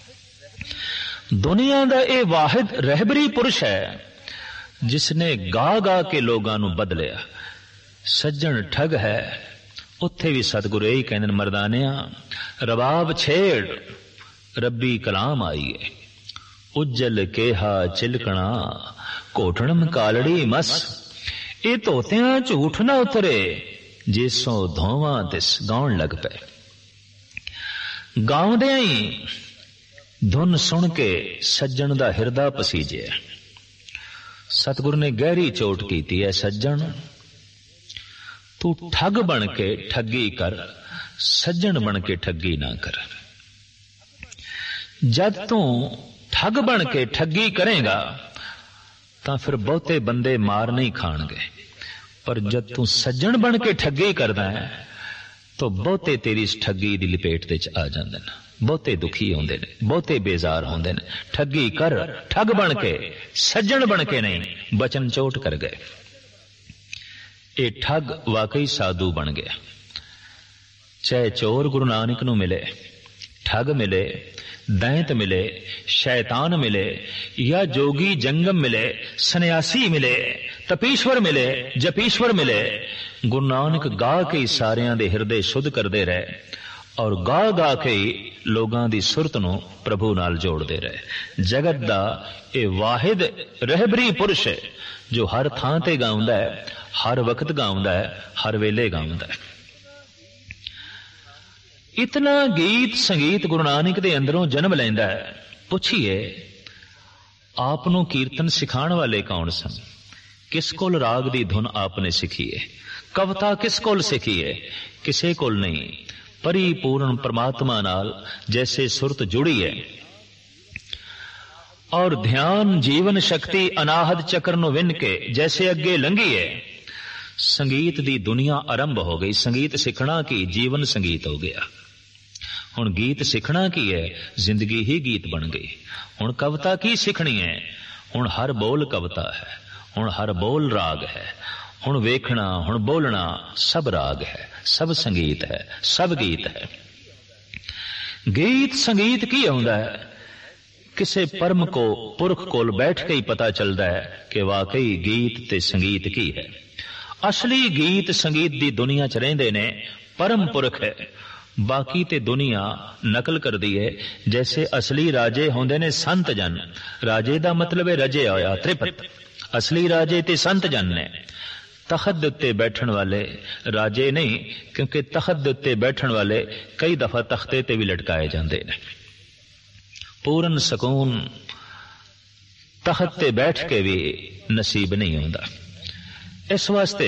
दुनिया दा ए वाहिद रहबरी पुरुष है जिसने गा गा के लोगां नूं बदलिया। सज्जन ठग है, उत्थे भी सतगुरु यही कहंदे ने, मरदानिया रबाब छेड़ रब्बी कलाम आई है। उज्जल केहा चिलकना कोठणम कालड़ी मस। ये तोतियां झूठ ना उतरे जिसों धोवां तिस गाउण लग पे। गाउंदे ही धुन सुन के सज्जन दा हिरदा पसीजे। सतगुरु ने गहरी चोट कीती है, सज्जन तू ठग बन के ठगी कर, सज्जन बन के ठगी ना कर। जब तू ठग बन के ठगी करेगा तां फिर बहुते बंदे मार नहीं खाणगे, पर जब तू सज्जन बन के ठगी करदा है तो बहुते तेरी इस ठगी दी लपेट दे च आ जांदे ने। ਬਹੁਤੇ ਦੁਖੀ ਹੁੰਦੇ ਨੇ, ਬਹੁਤੇ ਬੇਜ਼ਾਰ ਹੁੰਦੇ ਨੇ। ਠੱਗੀ ਕਰ ਠੱਗ ਬਣ ਕੇ, ਸੱਜਣ ਬਣ ਕੇ ਨਹੀਂ, ਬਚਨ ਚੋਟ ਕਰ ਗਏ। ਇਹ ਠੱਗ ਵਾਕਈ ਸਾਧੂ ਬਣ ਗਿਆ। ਚਾਹੇ ਚੋਰ ਗੁਰੂ ਨਾਨਕ ਨੂੰ ਮਿਲੇ, ਠੱਗ ਮਿਲੇ, ਦੈਂਤ ਮਿਲੇ, ਸ਼ੈਤਾਨ ਮਿਲੇ, ਜਾਂ ਜੋਗੀ ਜੰਗਮ ਮਿਲੇ, ਸੰਨਿਆਸੀ ਮਿਲੇ, ਤਪੀਸ਼ਵਰ ਮਿਲੇ, ਜਪੀਸ਼ਵਰ ਮਿਲੇ, ਗੁਰੂ ਨਾਨਕ ਗਾ ਕੇ ਸਾਰਿਆਂ ਦੇ ਹਿਰਦੇ ਸ਼ੁੱਧ ਕਰਦੇ ਰਹੇ ਔਰ ਗਾ ਗਾ ਕੇ ਲੋਕਾਂ ਦੀ ਸੁਰਤ ਨੂੰ ਪ੍ਰਭੂ ਨਾਲ ਜੋੜਦੇ ਰਹੇ। ਜਗਤ ਦਾ ਇਹ ਵਾਹਿਦ ਰਹਿਬਰੀ ਪੁਰਸ਼ ਹੈ ਜੋ ਹਰ ਥਾਂ ਤੇ ਗਾਉਂਦਾ ਹੈ, ਹਰ ਵਕਤ ਗਾਉਂਦਾ ਹੈ, ਹਰ ਵੇਲੇ ਗਾਉਂਦਾ ਹੈ। ਇਤਨਾ ਗੀਤ ਸੰਗੀਤ ਗੁਰੂ ਨਾਨਕ ਦੇ ਅੰਦਰੋਂ ਜਨਮ ਲੈਂਦਾ ਹੈ। ਪੁੱਛੀਏ ਆਪ ਨੂੰ ਕੀਰਤਨ ਸਿਖਾਉਣ ਵਾਲੇ ਕੌਣ ਸਨ? ਕਿਸ ਕੋਲ ਰਾਗ ਦੀ ਧੁਨ ਆਪ ਨੇ ਸਿੱਖੀ ਹੈ? ਕਵਿਤਾ ਕਿਸ ਕੋਲ ਸਿੱਖੀ ਹੈ? ਕਿਸੇ ਕੋਲ ਨਹੀਂ। परिपूर्ण परमात्मा नाल जैसे सुरत जुड़ी है और ध्यान जीवन शक्ति अनाहद चक्र नु विन के जैसे अगे लंघी है, संगीत दी दुनिया आरंभ हो गई। संगीत सीखना की जीवन संगीत हो गया। हुण गीत सीखना की है, जिंदगी ही गीत बन गई। हुण कविता की सीखनी है, हुण हर बोल कविता है, हुण हर बोल राग है, हुण वेखना हुण बोलना सब राग है, सब संगीत है, सब गीत है। गीत संगीत की आउंदा है? किसे परम को पुरख कोल बैठ के ही पता चलता है कि वाकई गीत ते संगीत की है। असली गीत संगीत दी दुनिया च रहिंदे ने परम पुरख है, बाकी ते दुनिया नकल कर दी है। जैसे असली राजे होंदे ने संत जन, राजे दा मतलब है रजे होया त्रिपत। असली राजे ते संत जन ने। तखत दे उत्ते बैठण वाले राजे नहीं, क्योंकि तखत दे उत्ते बैठण वाले कई दफा तख्ते ते भी लटकाए जाते हैं। पूर्ण सकून तखत ते बैठ के भी नसीब नहीं होता। इस वास्ते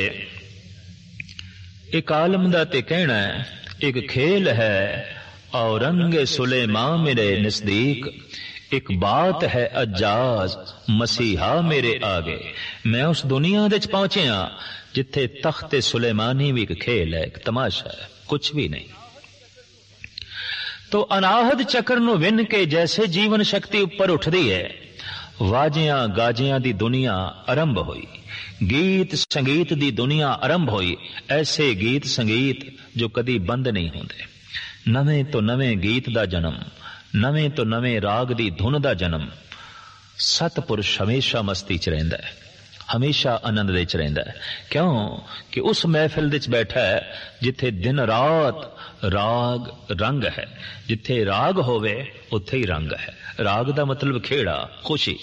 एक आलम दा ते कहना है, एक खेल है और रंग सुलेमा मेरे नजदीक, एक बात है अजाज मसीहा मेरे आगे। मैं उस दुनिया दे पहुंचिया जिथे तख्ते सुलेमानी भी एक खेल है, एक तमाशा है, कुछ भी नहीं। तो अनाहद चक्र नु विन के जैसे जीवन शक्ति ऊपर उठदी है, वाजियां गाजियां दी दुनिया आरंभ हुई, गीत संगीत दी दुनिया आरंभ हुई। ऐसे गीत संगीत जो कदी बंद नहीं होंदे। नवें तो नवें गीत दा जन्म, नवें तो नवें राग दी धुन दा जन्म। सतपुरुष हमेशा मस्ती च रहिंदा है, हमेशा आनंद दे च रहिंदा है। क्यों कि उस महफिल दे च बैठा है जिथे दिन रात राग रंग है। जिथे राग होवे उत्थे ही रंग है। राग दा मतलब खेड़ा, खुशी।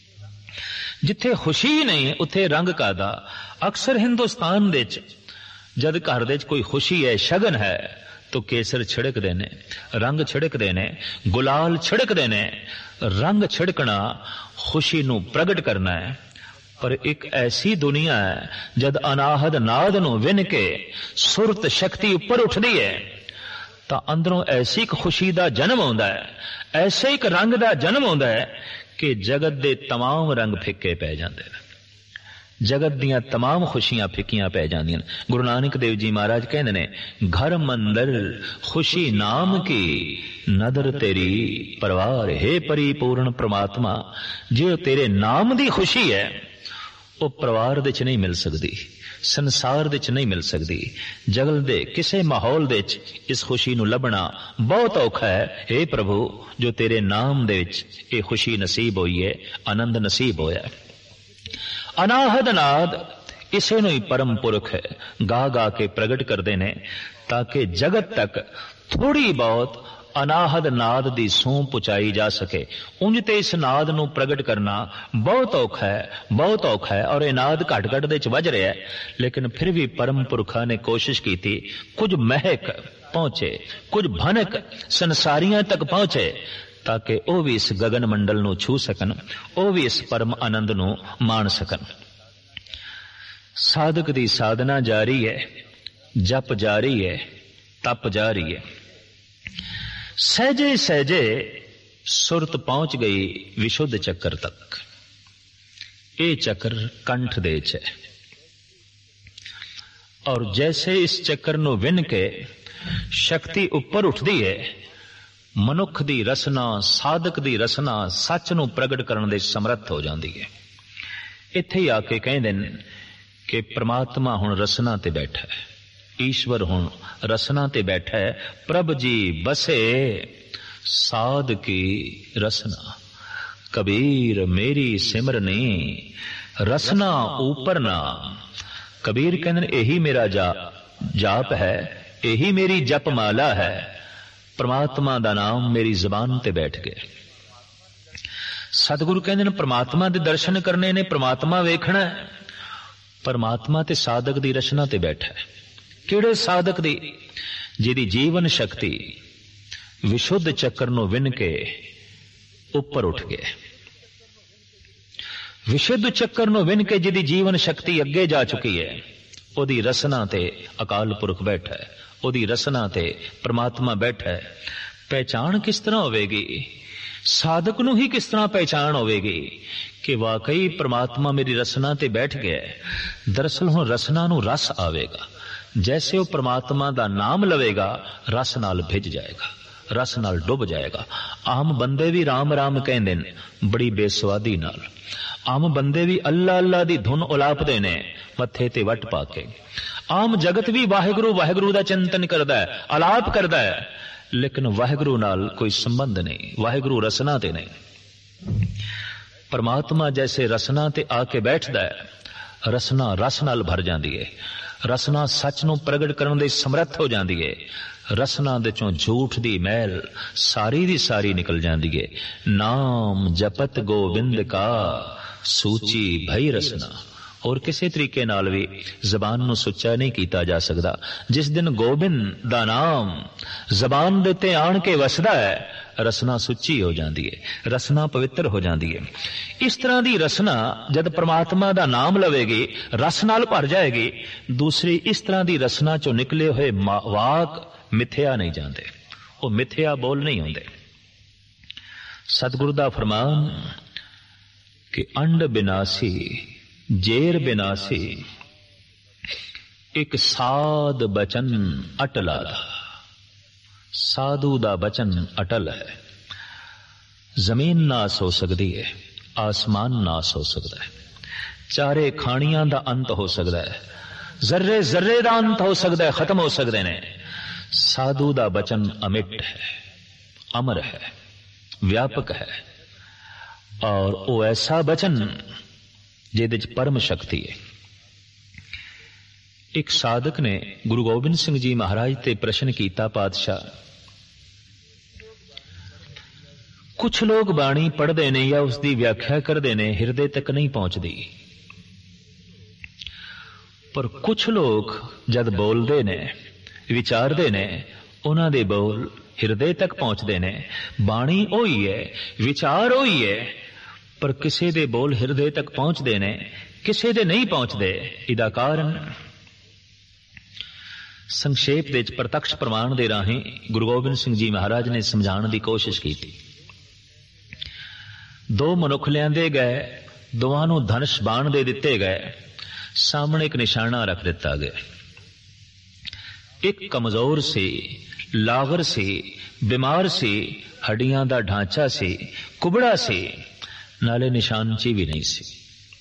जिथे खुशी नहीं उत्थे रंग कादा। अक्सर हिंदुस्तान दे च जद घर दे च कोई खुशी है, शगन है, तो केसर छिड़कते ने, रंग छिड़कते ने, गुलाल छिड़कते ने। रंग छिड़कना खुशी नू प्रगट करना है। पर एक ऐसी दुनिया है जद अनाहद नाद नू विन के सुरत शक्ति ऊपर उठदी है तो अंदरों ऐसी एक खुशी दा जन्म होंदा है, ऐसे एक रंग दा जन्म होंदा है कि जगत दे तमाम रंग फिक्के पै जांदे ने। जगत दियां तमाम खुशियां फिक्कियां पै जांदियां। गुरु नानक देव जी महाराज कहंदे ने, घर मंदर खुशी नाम की नदर तेरी परवार। हे परिपूर्ण परमात्मा, जो तेरे नाम दी खुशी है वो परिवार दे च नहीं मिल सकती, संसार दे च नहीं मिल सकती। जगत दे किसे माहौल दे च इस खुशी नू लभना बहुत औखा है। हे प्रभु, जो तेरे नाम दे विच ये खुशी नसीब हुई है, आनंद नसीब होया। अनाहद नाद इसे नू ही परम पुरख है गा गा के प्रगट करते ने, ताकि जगत तक थोड़ी बहुत अनाहद नाद दी सूह पहुंचाई जा सके। उंज ते इस नाद नू प्रगट करना बहुत औखा है, बहुत औखा है। और यह नाद घट घट दे च वज रहा है, लेकिन फिर भी परम पुरखा ने कोशिश की थी कुछ महक पहुंचे, कुछ भनक संसारियां तक पहुंचे, ताकि वह भी इस गगन मंडल नू छू सकन, वह भी इस परम आनंद नू मान सकन। साधक दी साधना जारी है, जप जारी है, तप जारी है। सहजे सहजे सुरत पहुंच गई विशुद्ध चक्र तक। ये चक्र कंठ दे च है और जैसे इस चक्र नू विन के शक्ति ऊपर उठदी है, ਮਨੁੱਖ ਦੀ ਰਸਨਾ, ਸਾਧਕ ਦੀ ਰਸਨਾ ਸੱਚ ਨੂੰ ਪ੍ਰਗਟ ਕਰਨ ਦੇ ਸਮਰੱਥ ਹੋ ਜਾਂਦੀ ਹੈ। ਇੱਥੇ ਹੀ ਆ ਕੇ ਕਹਿੰਦੇ ਨੇ ਕਿ ਪ੍ਰਮਾਤਮਾ ਹੁਣ ਰਸਨਾ ਤੇ ਬੈਠਾ ਹੈ, ਈਸ਼ਵਰ ਹੁਣ ਰਸਨਾ ਤੇ ਬੈਠਾ ਹੈ। ਪ੍ਰਭ ਜੀ ਬਸੇ ਸਾਧ ਕੀ ਰਸਨਾ, ਕਬੀਰ ਮੇਰੀ ਸਿਮਰਨੀ ਰਸਨਾ ਉਪਰ ਨਾਮ। ਕਬੀਰ ਕਹਿੰਦੇ ਇਹੀ ਮੇਰਾ ਜਾਪ ਹੈ, ਇਹੀ ਮੇਰੀ ਜਪ ਮਾਲਾ ਹੈ। ਪ੍ਰਮਾਤਮਾ ਦਾ ਨਾਮ ਮੇਰੀ ਜ਼ਬਾਨ ਤੇ ਬੈਠ ਗਿਆ। ਸਤਿਗੁਰੂ ਕਹਿੰਦੇ ਨੇ ਪ੍ਰਮਾਤਮਾ ਦੇ ਦਰਸ਼ਨ ਕਰਨੇ ਨੇ, ਪ੍ਰਮਾਤਮਾ ਵੇਖਣਾ ਹੈ। ਪ੍ਰਮਾਤਮਾ ਤੇ ਸਾਧਕ ਦੀ ਰਚਨਾ ਤੇ ਬੈਠਾ ਹੈ। ਕਿਹੜੇ ਸਾਧਕ ਦੀ? ਜਿਹਦੀ ਜੀਵਨ ਸ਼ਕਤੀ ਵਿਸ਼ੁੱਧ ਚੱਕਰ ਨੂੰ ਵਿੰਨ ਕੇ ਉੱਪਰ ਉੱਠ ਗਿਆ। ਵਿਸ਼ੁੱਧ ਚੱਕਰ ਨੂੰ ਵਿੰਨ ਕੇ ਜਿਹਦੀ ਜੀਵਨ ਸ਼ਕਤੀ ਅੱਗੇ ਜਾ ਚੁੱਕੀ ਹੈ, ਉਹਦੀ ਰਸਨਾ ਤੇ ਅਕਾਲ ਪੁਰਖ ਬੈਠਾ ਹੈ, ਉਹਦੀ ਰਸਨਾ ਤੇ ਪ੍ਰਮਾਤਮਾ ਬੈਠਾ ਹੈ। ਪਹਿਚਾਣ ਕਿਸ ਤਰ੍ਹਾਂ ਹੋਵੇਗੀ? ਸਾਧਕ ਨੂੰ ਹੀ ਕਿਸ ਤਰ੍ਹਾਂ ਪਹਿਚਾਣ ਹੋਵੇਗੀ ਕਿ ਵਾਕਈ ਪ੍ਰਮਾਤਮਾ ਮੇਰੀ ਰਸਨਾ ਤੇ ਬੈਠ ਗਿਆ। ਦਰਅਸਲ ਹੁਣ ਰਸਨਾ ਨੂੰ ਰਸ ਆਵੇਗਾ। ਜੈਸੇ ਉਹ ਪ੍ਰਮਾਤਮਾ ਦਾ ਨਾਮ ਲਵੇਗਾ, ਰਸ ਨਾਲ ਭਿੱਜ ਜਾਏਗਾ, ਰਸ ਨਾਲ ਡੁੱਬ ਜਾਏਗਾ। ਆਮ ਬੰਦੇ ਵੀ ਰਾਮ ਰਾਮ ਕਹਿੰਦੇ ਨੇ ਬੜੀ ਬੇਸਵਾਦੀ ਨਾਲ। ਆਮ ਬੰਦੇ ਵੀ ਅੱਲਾ ਅੱਲਾ ਦੀ ਧੁਨ ਉਲਾਪਦੇ ਨੇ ਮੱਥੇ ਤੇ ਵੱਟ ਪਾ ਕੇ। ਆਮ ਜਗਤ ਵੀ ਵਾਹਿਗੁਰੂ ਵਾਹਿਗੁਰੂ ਦਾ ਚਿੰਤਨ ਕਰਦਾ ਹੈ, ਅਲਾਪ ਕਰਦਾ ਹੈ, ਲੇਕਿਨ ਵਾਹਿਗੁਰੂ ਨਾਲ ਕੋਈ ਸੰਬੰਧ ਨਹੀਂ, ਵਾਹਿਗੁਰੂ ਰਸਨਾ ਤੇ ਨਹੀਂ। ਪਰਮਾਤਮਾ ਜੈਸੇ ਰਸਨਾ ਤੇ ਆ ਕੇ ਬੈਠਦਾ ਹੈ, ਰਸਨਾ ਰਸ ਨਾਲ ਭਰ ਜਾਂਦੀ ਹੈ, ਰਸਨਾ ਸੱਚ ਨੂੰ ਪ੍ਰਗਟ ਕਰਨ ਦੇ ਸਮਰੱਥ ਹੋ ਜਾਂਦੀ ਹੈ। ਰਸਨਾ ਦੇ ਚੋਂ ਝੂਠ ਦੀ ਮੈਲ ਸਾਰੀ ਦੀ ਸਾਰੀ ਨਿਕਲ ਜਾਂਦੀ ਹੈ। ਨਾਮ ਜਪਤ ਗੋਬਿੰਦ ਕਾ ਸੂਚੀ ਭਈ ਰਸਨਾ। ਹੋਰ ਕਿਸੇ ਤਰੀਕੇ ਨਾਲ ਵੀ ਜ਼ਬਾਨ ਨੂੰ ਸੁੱਚਾ ਨਹੀਂ ਕੀਤਾ ਜਾ ਸਕਦਾ। ਜਿਸ ਦਿਨ ਗੋਬਿੰਦ ਦਾ ਨਾਮ ਜ਼ਬਾਨ ਦੇ ਉੱਤੇ ਆਣ ਕੇ ਵਸਦਾ ਹੈ, ਰਸਨਾ ਸੁੱਚੀ ਹੋ ਜਾਂਦੀ ਹੈ, ਰਸਨਾ ਪਵਿੱਤਰ ਹੋ ਜਾਂਦੀ ਹੈ। ਇਸ ਤਰ੍ਹਾਂ ਦੀ ਰਸਨਾ ਜਦ ਪ੍ਰਮਾਤਮਾ ਦਾ ਨਾਮ ਲਵੇਗੀ, ਰਸ ਨਾਲ ਭਰ ਜਾਏਗੀ। ਦੂਸਰੀ ਇਸ ਤਰ੍ਹਾਂ ਦੀ ਰਸਨਾ ਚੋਂ ਨਿਕਲੇ ਹੋਏ ਵਾਕ ਮਿੱਥਿਆ ਨਹੀਂ ਜਾਂਦੇ, ਉਹ ਮਿੱਥਿਆ ਬੋਲ ਨਹੀਂ ਹੁੰਦੇ। ਸਤਿਗੁਰੂ ਦਾ ਫਰਮਾਨ ਕਿ ਅੰਡ ਬਿਨਾਸੀ ਜੇਰ ਬਿਨਾਸੀ ਇੱਕ ਸਾਧ ਬਚਨ ਅਟਲਾ ਦਾ। ਸਾਧੂ ਦਾ ਬਚਨ ਅਟਲ ਹੈ। ਜ਼ਮੀਨ ਨਾਸ ਹੋ ਸਕਦੀ ਹੈ, ਆਸਮਾਨ ਨਾਸ ਹੋ ਸਕਦਾ ਹੈ, ਚਾਰੇ ਖਾਣੀਆਂ ਦਾ ਅੰਤ ਹੋ ਸਕਦਾ ਹੈ, ਜ਼ਰਰੇ ਜ਼ਰਰੇ ਦਾ ਅੰਤ ਹੋ ਸਕਦਾ ਹੈ, ਖਤਮ ਹੋ ਸਕਦੇ ਨੇ। ਸਾਧੂ ਦਾ ਬਚਨ ਅਮਿਟ ਹੈ, ਅਮਰ ਹੈ, ਵਿਆਪਕ ਹੈ, ਔਰ ਉਹ ਐਸਾ ਬਚਨ ਜਿਹਦੇ ਚ ਪਰਮ ਸ਼ਕਤੀ ਹੈ। ਇੱਕ ਸਾਧਕ ਨੇ ਗੁਰੂ ਗੋਬਿੰਦ ਸਿੰਘ ਜੀ ਮਹਾਰਾਜ ਤੇ ਪ੍ਰਸ਼ਨ ਕੀਤਾ, ਪਾਤਸ਼ਾਹ ਕੁਛ ਲੋਕ ਬਾਣੀ ਪੜ੍ਹਦੇ ਨੇ ਜਾਂ ਉਸ ਦੀ ਵਿਆਖਿਆ ਕਰਦੇ ਨੇ, ਹਿਰਦੇ ਤੱਕ ਨਹੀਂ ਪਹੁੰਚਦੀ, ਪਰ ਕੁਛ ਲੋਕ ਜਦ ਬੋਲਦੇ ਨੇ, ਵਿਚਾਰਦੇ ਨੇ, ਉਹਨਾਂ ਦੇ ਬੋਲ ਹਿਰਦੇ ਤੱਕ ਪਹੁੰਚਦੇ ਨੇ। ਬਾਣੀ ਉਹੀ ਹੈ, ਵਿਚਾਰ ਉਹੀ ਹੈ, ਪਰ ਕਿਸੇ ਦੇ ਬੋਲ ਹਿਰਦੇ ਤੱਕ ਪਹੁੰਚਦੇ ਨੇ, ਕਿਸੇ ਦੇ ਨਹੀਂ ਪਹੁੰਚਦੇ। ਇਹਦਾ ਕਾਰਨ ਸੰਖੇਪ ਦੇ ਵਿੱਚ ਪ੍ਰਤੱਖ ਪ੍ਰਮਾਣ ਦੇ ਰਾਹੀਂ ਗੁਰੂ ਗੋਬਿੰਦ ਸਿੰਘ ਜੀ ਮਹਾਰਾਜ ਨੇ ਸਮਝਾਉਣ ਦੀ ਕੋਸ਼ਿਸ਼ ਕੀਤੀ। ਦੋ ਮਨੁੱਖ ਲਿਆਂਦੇ ਗਏ, ਦੋਵਾਂ ਨੂੰ ਧਨੁਸ਼ ਬਾਣ ਦੇ ਦਿੱਤੇ ਗਏ, ਸਾਹਮਣੇ ਇੱਕ ਨਿਸ਼ਾਨਾ ਰੱਖ ਦਿੱਤਾ ਗਿਆ। ਇੱਕ ਕਮਜ਼ੋਰ ਸੀ, ਲਾਗਰ ਸੀ, ਬਿਮਾਰ ਸੀ, ਹੱਡੀਆਂ ਦਾ ਢਾਂਚਾ ਸੀ, ਕੁਬੜਾ ਸੀ, ਨਾਲੇ ਨਿਸ਼ਾਨਚੀ ਵੀ ਨਹੀਂ ਸੀ।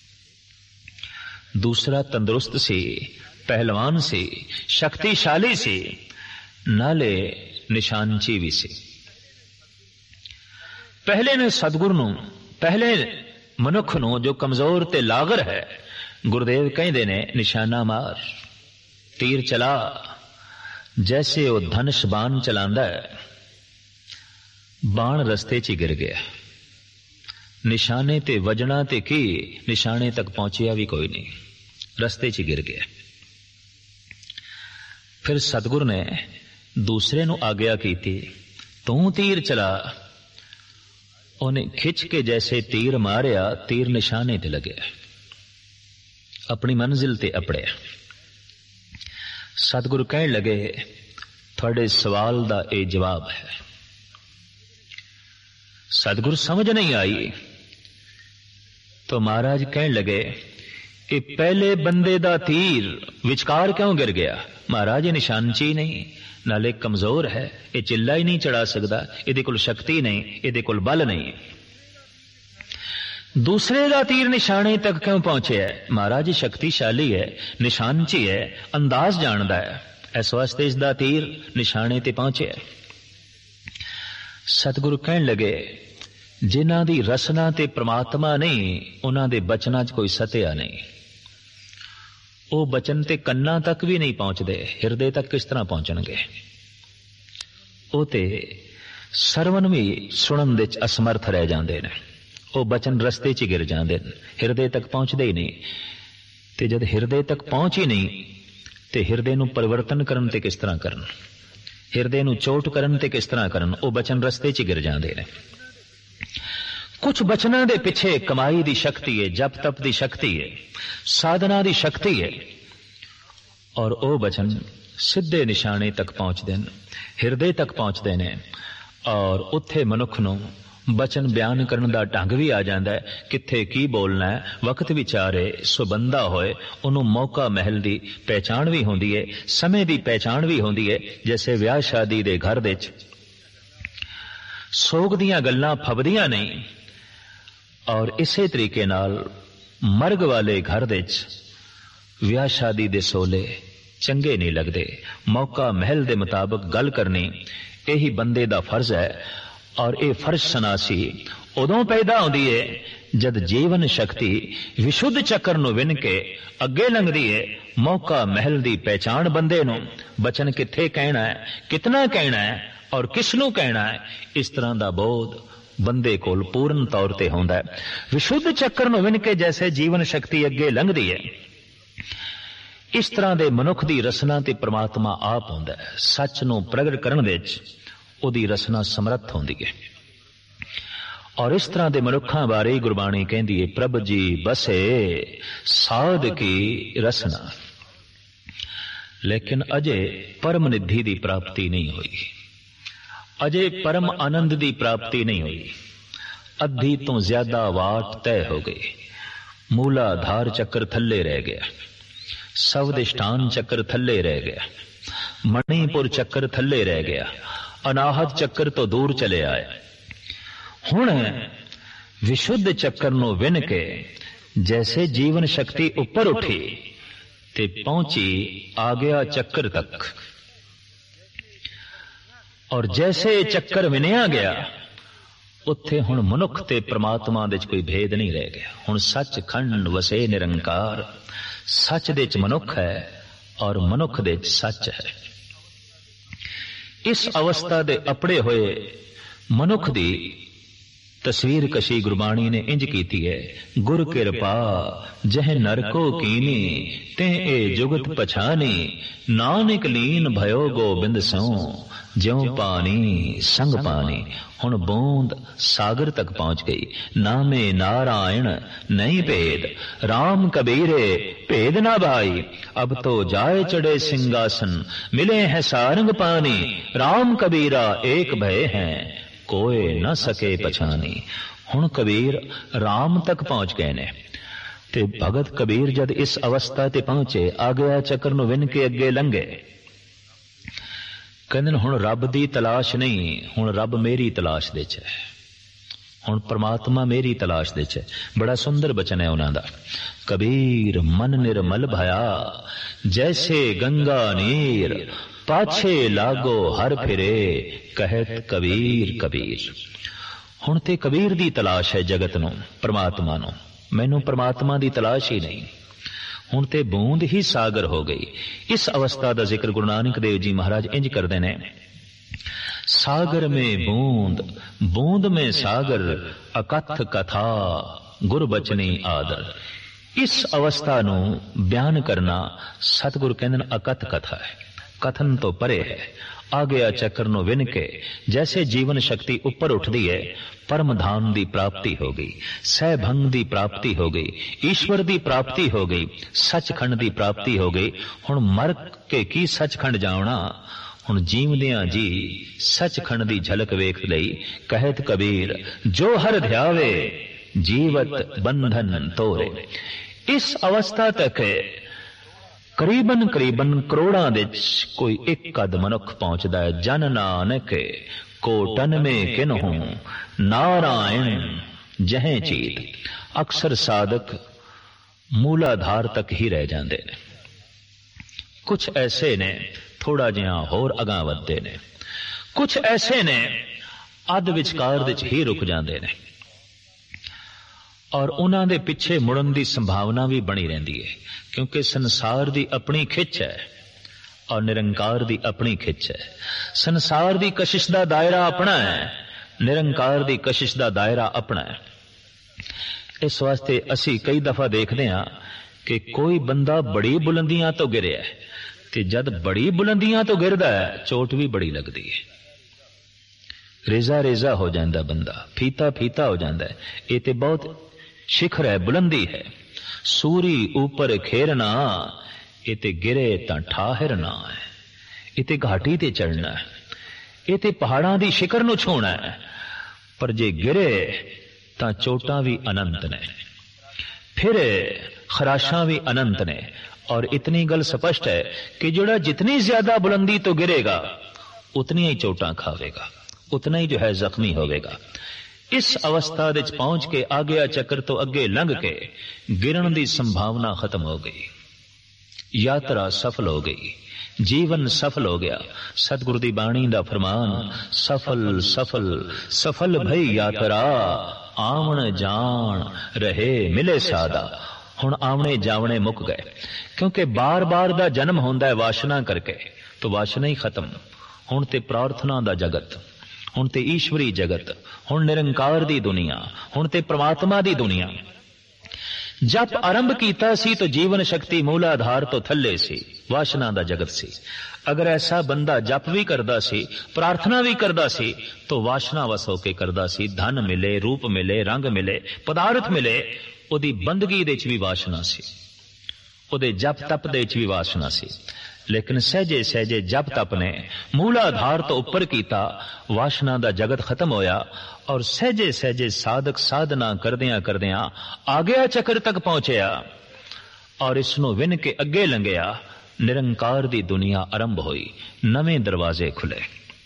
ਦੂਸਰਾ ਤੰਦਰੁਸਤ ਸੀ, ਪਹਿਲਵਾਨ ਸੀ, ਸ਼ਕਤੀਸ਼ਾਲੀ ਸੀ, ਨਾਲੇ ਨਿਸ਼ਾਨਚੀ ਵੀ ਸੀ। ਪਹਿਲੇ ਨੇ ਸਤਿਗੁਰ ਨੂੰ, ਪਹਿਲੇ ਮਨੁੱਖ ਨੂੰ ਜੋ ਕਮਜ਼ੋਰ ਤੇ ਲਾਗਰ ਹੈ, ਗੁਰਦੇਵ ਕਹਿੰਦੇ ਨੇ ਨਿਸ਼ਾਨਾ ਮਾਰ, ਤੀਰ ਚਲਾ। ਜੈਸੇ ਉਹ ਧਨੁਸ਼ ਬਾਣ ਚਲਾਂਦਾ ਹੈ, ਬਾਣ ਰਸਤੇ 'ਚ ਹੀ ਗਿਰ ਗਿਆ। ਨਿਸ਼ਾਨੇ ਤੇ ਵਜਣਾ ਤੇ ਕੀ, ਨਿਸ਼ਾਨੇ ਤੱਕ ਪਹੁੰਚਿਆ ਵੀ ਕੋਈ ਨਹੀਂ, ਰਸਤੇ 'ਚ ਹੀ ਗਿਰ ਗਿਆ। ਫਿਰ ਸਤਿਗੁਰ ਨੇ ਦੂਸਰੇ ਨੂੰ ਆਗਿਆ ਕੀਤੀ, ਤੂੰ ਤੀਰ ਚਲਾ। ਉਹਨੇ ਖਿੱਚ ਕੇ ਜੈਸੇ ਤੀਰ ਮਾਰਿਆ, ਤੀਰ ਨਿਸ਼ਾਨੇ ਤੇ ਲੱਗਿਆ, ਆਪਣੀ ਮੰਜ਼ਿਲ ਤੇ ਅਪੜਿਆ। ਸਤਿਗੁਰੂ ਕਹਿਣ ਲੱਗੇ, ਤੁਹਾਡੇ ਸਵਾਲ ਦਾ ਇਹ ਜਵਾਬ ਹੈ। ਸਤਿਗੁਰੂ ਸਮਝ ਨਹੀਂ ਆਈ तो महाराज कहने लगे ਇਹ ਪਹਿਲੇ ਬੰਦੇ ਦਾ ਤੀਰ ਵਿਚਕਾਰ ਕਿਉਂ ਗਿਰ ਗਿਆ? ਮਹਾਰਾਜ ਇਹ ਨਿਸ਼ਾਨ 'ਚ ਹੀ ਨਹੀਂ, ਨਾਲੇ ਕਮਜ਼ੋਰ ਹੈ, ਇਹ ਚਿੱਲਾ ਹੀ ਨਹੀਂ ਚੜਾ ਸਕਦਾ, ਇਹਦੇ ਕੋਲ ਸ਼ਕਤੀ ਨਹੀਂ, ਇਹਦੇ ਕੋਲ ਬਲ ਨਹੀਂ। ਦੂਸਰੇ ਦਾ ਤੀਰ ਨਿਸ਼ਾਨੇ ਤੱਕ ਕਿਉਂ ਪਹੁੰਚਿਆ? ਮਹਾਰਾਜ ਸ਼ਕਤੀਸ਼ਾਲੀ ਹੈ, ਨਿਸ਼ਾਨ 'ਚ ਹੀ ਹੈ, ਅੰਦਾਜ਼ ਜਾਣਦਾ ਹੈ, ਇਸ ਵਾਸਤੇ ਇਸ ਦਾ ਤੀਰ ਨਿਸ਼ਾਨੇ ਤੇ ਪਹੁੰਚਿਆ। ਸਤਿਗੁਰੂ ਕਹਿਣ ਲੱਗੇ, ਜਿਨ੍ਹਾਂ ਦੀ ਰਸਨਾ ਤੇ ਪ੍ਰਮਾਤਮਾ ਨਹੀਂ, ਉਹਨਾਂ ਦੇ ਬਚਨਾਂ 'ਚ ਕੋਈ ਸਤਿਆ ਨਹੀਂ। ਉਹ ਬਚਨ ਤੇ ਕੰਨਾਂ ਤੱਕ ਵੀ ਨਹੀਂ ਪਹੁੰਚਦੇ, ਹਿਰਦੇ ਤੱਕ ਕਿਸ ਤਰ੍ਹਾਂ ਪਹੁੰਚਣਗੇ? ਉਹ ਤੇ ਸਰਵਨ ਵੀ ਸੁਣਨ ਦੇ 'ਚ ਅਸਮਰਥ ਰਹਿ ਜਾਂਦੇ ਨੇ, ਉਹ ਬਚਨ ਰਸਤੇ 'ਚ ਗਿਰ ਜਾਂਦੇ ਨੇ, ਹਿਰਦੇ ਤੱਕ ਪਹੁੰਚਦੇ ਹੀ ਨਹੀਂ। ਤੇ ਜਦ ਹਿਰਦੇ ਤੱਕ ਪਹੁੰਚ ਹੀ ਨਹੀਂ ਤੇ ਹਿਰਦੇ ਨੂੰ ਪਰਿਵਰਤਨ ਕਰਨ ਤੇ ਕਿਸ ਤਰ੍ਹਾਂ ਕਰਨ? ਹਿਰਦੇ ਨੂੰ ਚੋਟ ਕਰਨ ਤੇ ਕਿਸ ਤਰ੍ਹਾਂ ਕਰਨ? ਉਹ ਬਚਨ ਰਸਤੇ 'ਚ ਗਿਰ ਜਾਂਦੇ ਨੇ। ਕੁਝ ਬਚਨਾਂ ਦੇ ਪਿੱਛੇ ਕਮਾਈ ਦੀ ਸ਼ਕਤੀ ਹੈ, ਜਪ ਤਪ ਦੀ ਸ਼ਕਤੀ ਹੈ, ਸਾਧਨਾ ਦੀ ਸ਼ਕਤੀ ਹੈ, ਔਰ ਉਹ ਬਚਨ ਸਿੱਧੇ ਨਿਸ਼ਾਨੇ ਤੱਕ ਪਹੁੰਚਦੇ ਨੇ, ਹਿਰਦੇ ਤੱਕ ਪਹੁੰਚਦੇ ਨੇ, ਔਰ ਉੱਥੇ ਮਨੁੱਖ ਨੂੰ ਬਚਨ ਬਿਆਨ ਕਰਨ ਦਾ ਢੰਗ ਵੀ ਆ ਜਾਂਦਾ ਹੈ, ਕਿੱਥੇ ਕੀ ਬੋਲਣਾ ਹੈ, ਵਕਤ ਵਿਚਾਰੇ ਸੁਬੰਦਾ ਹੋਏ, ਉਹਨੂੰ ਮੌਕਾ ਮਹਿਲ ਦੀ ਪਹਿਚਾਣ ਵੀ ਹੁੰਦੀ ਹੈ, ਸਮੇਂ ਦੀ ਪਹਿਚਾਣ ਵੀ ਹੁੰਦੀ ਹੈ। ਜੈਸੇ ਵਿਆਹ ਸ਼ਾਦੀ ਦੇ ਘਰ ਦੇ 'ਚ ਸੋਗ ਦੀਆਂ ਗੱਲਾਂ ਫਬਦੀਆਂ ਨਹੀਂ, ਔਰ ਇਸੇ ਤਰੀਕੇ ਨਾਲ ਮਰਗ ਵਾਲੇ ਘਰ ਦੇ 'ਚ ਵਿਆਹ ਸ਼ਾਦੀ ਦੇ ਸੋਲੇ ਚੰਗੇ ਨਹੀਂ ਲੱਗਦੇ। ਮੌਕਾ ਮਹਿਲ ਦੇ ਮੁਤਾਬਕ ਗੱਲ ਕਰਨੀ ਇਹੀ ਬੰਦੇ ਦਾ ਫਰਜ਼ ਹੈ, ਔਰ ਇਹ ਫਰਜ਼ ਸਨਾਸੀ ਉਦੋਂ ਪੈਦਾ ਹੁੰਦੀ ਹੈ ਜਦ ਜੀਵਨ ਸ਼ਕਤੀ ਵਿਸ਼ੁੱਧ ਚੱਕਰ ਨੂੰ ਵਿੰਨ ਕੇ ਅੱਗੇ ਲੰਘਦੀ ਹੈ। ਮੌਕਾ ਮਹਿਲ ਦੀ ਪਹਿਚਾਣ ਬੰਦੇ ਨੂੰ, ਬਚਨ ਕਿੱਥੇ ਕਹਿਣਾ ਹੈ, ਕਿਤਨਾ ਕਹਿਣਾ ਹੈ, ਔਰ ਕਿਸ ਨੂੰ ਕਹਿਣਾ ਹੈ, ਇਸ ਤਰ੍ਹਾਂ ਦਾ ਬੋਧ ਬੰਦੇ ਕੋਲ ਪੂਰਨ ਤੌਰ ਤੇ ਹੁੰਦਾ ਹੈ। ਵਿਸ਼ੁੱਧ ਚੱਕਰ ਨੂੰ ਵਿੰਨ ਕੇ ਜੈਸੇ ਜੀਵਨ ਸ਼ਕਤੀ ਅੱਗੇ ਲੰਘਦੀ ਹੈ, ਇਸ ਤਰ੍ਹਾਂ ਦੇ ਮਨੁੱਖ ਦੀ ਰਸਨਾ ਤੇ ਪ੍ਰਮਾਤਮਾ ਆਪ ਹੁੰਦਾ ਹੈ। ਸੱਚ ਨੂੰ ਪ੍ਰਗਟ ਕਰਨ ਵਿੱਚ ਉਹਦੀ ਰਸਨਾ ਸਮਰੱਥ ਹੁੰਦੀ ਹੈ। ਔਰ ਇਸ ਤਰ੍ਹਾਂ ਦੇ ਮਨੁੱਖਾਂ ਬਾਰੇ ਗੁਰਬਾਣੀ ਕਹਿੰਦੀ ਹੈ, ਪ੍ਰਭ ਜੀ ਬਸੇ ਸਾਧ ਕੀ ਰਸਨਾ। ਲੇਕਿਨ ਅਜੇ ਪਰਮ ਨਿਧੀ ਦੀ ਪ੍ਰਾਪਤੀ ਨਹੀਂ ਹੋਈ, ਅਜੇ ਪਰਮ ਆਨੰਦ ਦੀ ਪ੍ਰਾਪਤੀ ਨਹੀਂ ਹੋਈ। ਅੱਧੀ ਤੋਂ ਜ਼ਿਆਦਾ ਵਾਟ ਤੈਅ ਹੋ ਗਈ। ਮੂਲਾਧਾਰ ਚੱਕਰ ਥੱਲੇ ਰਹਿ ਗਿਆ, ਸਵਦਿਸ਼ਟਾਨ ਚੱਕਰ ਥੱਲੇ ਰਹਿ ਗਿਆ, ਮਣੀਪੁਰ ਚੱਕਰ ਥੱਲੇ ਰਹਿ ਗਿਆ, ਅਨਾਹਤ ਚੱਕਰ ਤੋਂ ਦੂਰ ਚਲੇ ਆਏ। ਹੁਣ ਵਿਸ਼ੁੱਧ ਚੱਕਰ ਨੂੰ ਵਿੰਨ ਕੇ ਜੈਸੇ ਜੀਵਨ ਸ਼ਕਤੀ ਉੱਪਰ ਉੱਠੀ ਤੇ ਪਹੁੰਚੀ ਆ ਗਿਆ ਚੱਕਰ ਤੱਕ, ਔਰ ਜੈਸੇ ਚੱਕਰ ਵਿਨਿਆ ਗਿਆ ਉੱਥੇ ਹੁਣ ਮਨੁੱਖ ਤੇ ਪ੍ਰਮਾਤਮਾ ਦੇ 'ਚ ਕੋਈ ਭੇਦ ਨਹੀਂ ਰਹਿ ਗਿਆ। ਹੁਣ ਸੱਚਖੰਡ ਵਸੇ ਨਿਰੰਕਾਰ, ਸੱਚ ਦੇ 'ਚ ਮਨੁੱਖ ਹੈ ਔਰ ਮਨੁੱਖ ਦੇ 'ਚ ਸੱਚ ਹੈ। ਇਸ ਅਵਸਥਾ ਦੇ ਅਪੜੇ ਹੋਏ ਮਨੁੱਖ ਦੀ ਤਸਵੀਰ ਕਸ਼ੀ ਗੁਰਬਾਣੀ ਨੇ ਇੰਜ ਕੀਤੀ ਹੈ, ਗੁਰ ਕਿਰਪਾ ਜਹ ਨਰਕੋ ਕੀਨੀ ਤੇ ਇਹ ਜੁਗਤ ਪਛਾਨੀ, ਨਾਨਕ ਲੀਨ ਭਇਓ ਗੋਬਿੰਦ ਸੋ ਜਿਉ ਪਾਣੀ ਸੰਗ ਪਾਣੀ। ਹੁਣ ਬੂੰਦ ਸਾਗਰ ਤੱਕ ਪਹੁੰਚ ਗਈ। ਨਾਮੇ ਨਾਰਾਇਣ ਨਹੀਂ ਭੇਦ, ਰਾਮ ਕਬੀਰੇ ਭੇਦ ਨਾ ਭਾਈ, ਅਬ ਤੋ ਜਾਏ ਚੜੇ ਸਿੰਘਾਸਨ, ਮਿਲੇ ਹੈ ਸਾਰੰਗ ਪਾਣੀ, ਰਾਮ ਕਬੀਰਾ ਏਕ ਭਏ ਹੈ, ਕੋਏ ਨਾ ਸਕੇ ਪਛਾਣੀ। ਹੁਣ ਕਬੀਰ ਰਾਮ ਤੱਕ ਪਹੁੰਚ ਗਏ ਨੇ ਤੇ ਭਗਤ ਕਬੀਰ ਜਦ ਇਸ ਅਵਸਥਾ ਤੇ ਪਹੁੰਚੇ, ਆ ਗਿਆ ਚੱਕਰ ਨੂੰ ਵਿੰਨ ਕੇ ਅੱਗੇ ਲੰਘੇ। ਕਹਿੰਦੇ ਹੁਣ ਰੱਬ ਦੀ ਤਲਾਸ਼ ਨਹੀਂ, ਹੁਣ ਰੱਬ ਮੇਰੀ ਤਲਾਸ਼ ਦੇ 'ਚ ਹੈ, ਹੁਣ ਪ੍ਰਮਾਤਮਾ ਮੇਰੀ ਤਲਾਸ਼ ਦੇ 'ਚ ਹੈ। ਬੜਾ ਸੁੰਦਰ ਬਚਨ ਹੈ ਉਹਨਾਂ ਦਾ, ਕਬੀਰ ਮਨ ਨਿਰਮਲ ਭਇਆ ਜੈਸੇ ਗੰਗਾ ਨੀਰ, ਪਾਛੇ ਲਾਗੋ ਹਰ ਫਿਰੇ ਕਹਿਤ ਕਬੀਰ ਕਬੀਰ। ਹੁਣ ਤੇ ਕਬੀਰ ਦੀ ਤਲਾਸ਼ ਹੈ ਜਗਤ ਨੂੰ, ਪ੍ਰਮਾਤਮਾ ਨੂੰ। ਮੈਨੂੰ ਪ੍ਰਮਾਤਮਾ ਦੀ ਤਲਾਸ਼ ਹੀ ਨਹੀਂ। ਹੁਣ ਤੇ ਬੂੰਦ ਹੀ ਸਾਗਰ ਹੋ ਗਈ। ਇਸ ਅਵਸਥਾ ਦਾ ਜ਼ਿਕਰ ਗੁਰੂ ਨਾਨਕ ਦੇਵ ਜੀ ਮਹਾਰਾਜ ਇੰਜ ਕਰਦੇ ਨੇ, ਸਾਗਰ में बूंद बूंद में सागर अकथ कथा गुर बचनी आदर। इस अवस्था ਨੂੰ ਬਿਆਨ ਕਰਨਾ ਸਤਿਗੁਰ ਕਹਿੰਦੇ ਨੇ ਅਕਥ ਕਥਾ ਹੈ, ਕਥਨ ਤੋਂ ਪਰੇ ਹੈ। ਆ ਗਿਆ ਚੱਕਰ ਨੂੰ ਵਿੰਨ ਕੇ ਜੈਸੇ ਜੀਵਨ ਸ਼ਕਤੀ ਉੱਪਰ ਉੱਠਦੀ ਹੈ, परम धाम ਦੀ ਪ੍ਰਾਪਤੀ ਹੋ ਗਈ, ਸਹਿਭੰਗ ਦੀ ਪ੍ਰਾਪਤੀ ਹੋ ਗਈ, ਈਸ਼ਵਰ ਦੀ ਪ੍ਰਾਪਤੀ ਹੋ ਗਈ, ਸੱਚਖੰਡ ਦੀ ਪ੍ਰਾਪਤੀ ਹੋ ਗਈ। ਹੁਣ ਮਰ ਕੇ ਕੀ ਸੱਚਖੰਡ ਜਾਣਾ, ਹੁਣ ਜੀਵਦਿਆਂ ਜੀ ਸੱਚਖੰਡ ਦੀ ਝਲਕ ਵੇਖ ਲਈ। ਕਹਿਤ ਕਬੀਰ ਜੋ ਹਰ ਧਿਆਵੇ ਜੀਵਤ ਬੰਧਨ ਤੋਰੇ। इस अवस्था तक करीबन करीबन करोड़ां विच कोई एक अध मनुख पहुंचदा है। जन नानक कोटन में किन्हू नारायण जहें चीत। अक्सर साधक मूलाधार तक ही रह जाते ने। कुछ ऐसे ने थोड़ा जिहा होर अगां वधदे ने, कुछ ऐसे ने अध विचकार विच ही रुक जाते ने और उन्हां दे पिछे मुड़न की संभावना भी बनी रहिंदी है, क्योंकि संसार की अपनी खिच है और निरंकार की अपनी खिच है। संसार की कशिश का दायरा अपना है, निरंकार की कशिश का दायरा अपना है। इस वास्ते असी कई दफा देखते हैं कि कोई बंदा बड़ी बुलंदियां तो गिरिया है, ते जद बड़ी बुलंदियां तो गिरदा है चोट भी बड़ी लगती है। रेजा रेजा हो जाता बंदा, फीता फीता हो जाता है। ये तो बहुत शिखर है, बुलंदी है। सूरी ऊपर खेरना, ये ते गिरे तां ठाहिरना है। ये ते घाटी ते चढ़ना है, ये ते पहाड़ां दी शिखर नूं छूना है। पर जे गिरे तां चोटां भी अनंत ने, फिर खराशां भी अनंत ने। और इतनी गल स्पष्ट है कि जोड़ा जितनी ज्यादा बुलंदी तो गिरेगा उतनी ही चोटां खावेगा, उतना ही जो है जख्मी होवेगा। इस अवस्था विच पहुंच के आ गया चक्र तो अगे लंघ के गिरन की संभावना खत्म हो गई, यात्रा सफल हो गई, जीवन सफल हो गया। सतगुरु दी बाणी दा फरमान, सफल सफल सफल भई यात्रा, आवन जान रहे मिले सादा। हुण आवणे जावणे मुक गए, क्योंकि बार बार दा जन्म होंदा है वासना करके, तो वासना ही खत्म। हुण ते प्रार्थना दा जगत, हुण ते ईश्वरी जगत, हुण निरंकार दी दुनिया, हुण ते परमात्मा दी दुनिया। जप आरंभ कीता सी तो जीवन शक्ति मूलाधार तो थल्ले सी, वासना दा जगत सी। अगर ऐसा बंदा जप भी करदा सी, प्रार्थना भी करदा सी, तो वासना वस होके करदा सी। धन मिले, रूप मिले, रंग मिले, पदार्थ मिले, उहदी बंदगी दे च भी वासना सी, उहदे जप तप दे च भी वासना सी। लेकिन सहजे सहजे जप तप ने मूलाधार तो उपर कीता, वासना दा जगत खत्म होया और सहजे सहजे साधक साधना करदियां करदियां आ गया चक्र तक पहुंचया और इसनों विन के अगे लंघिया। निरंकार दी दुनिया आरंभ हुई, नवे दरवाजे खुले,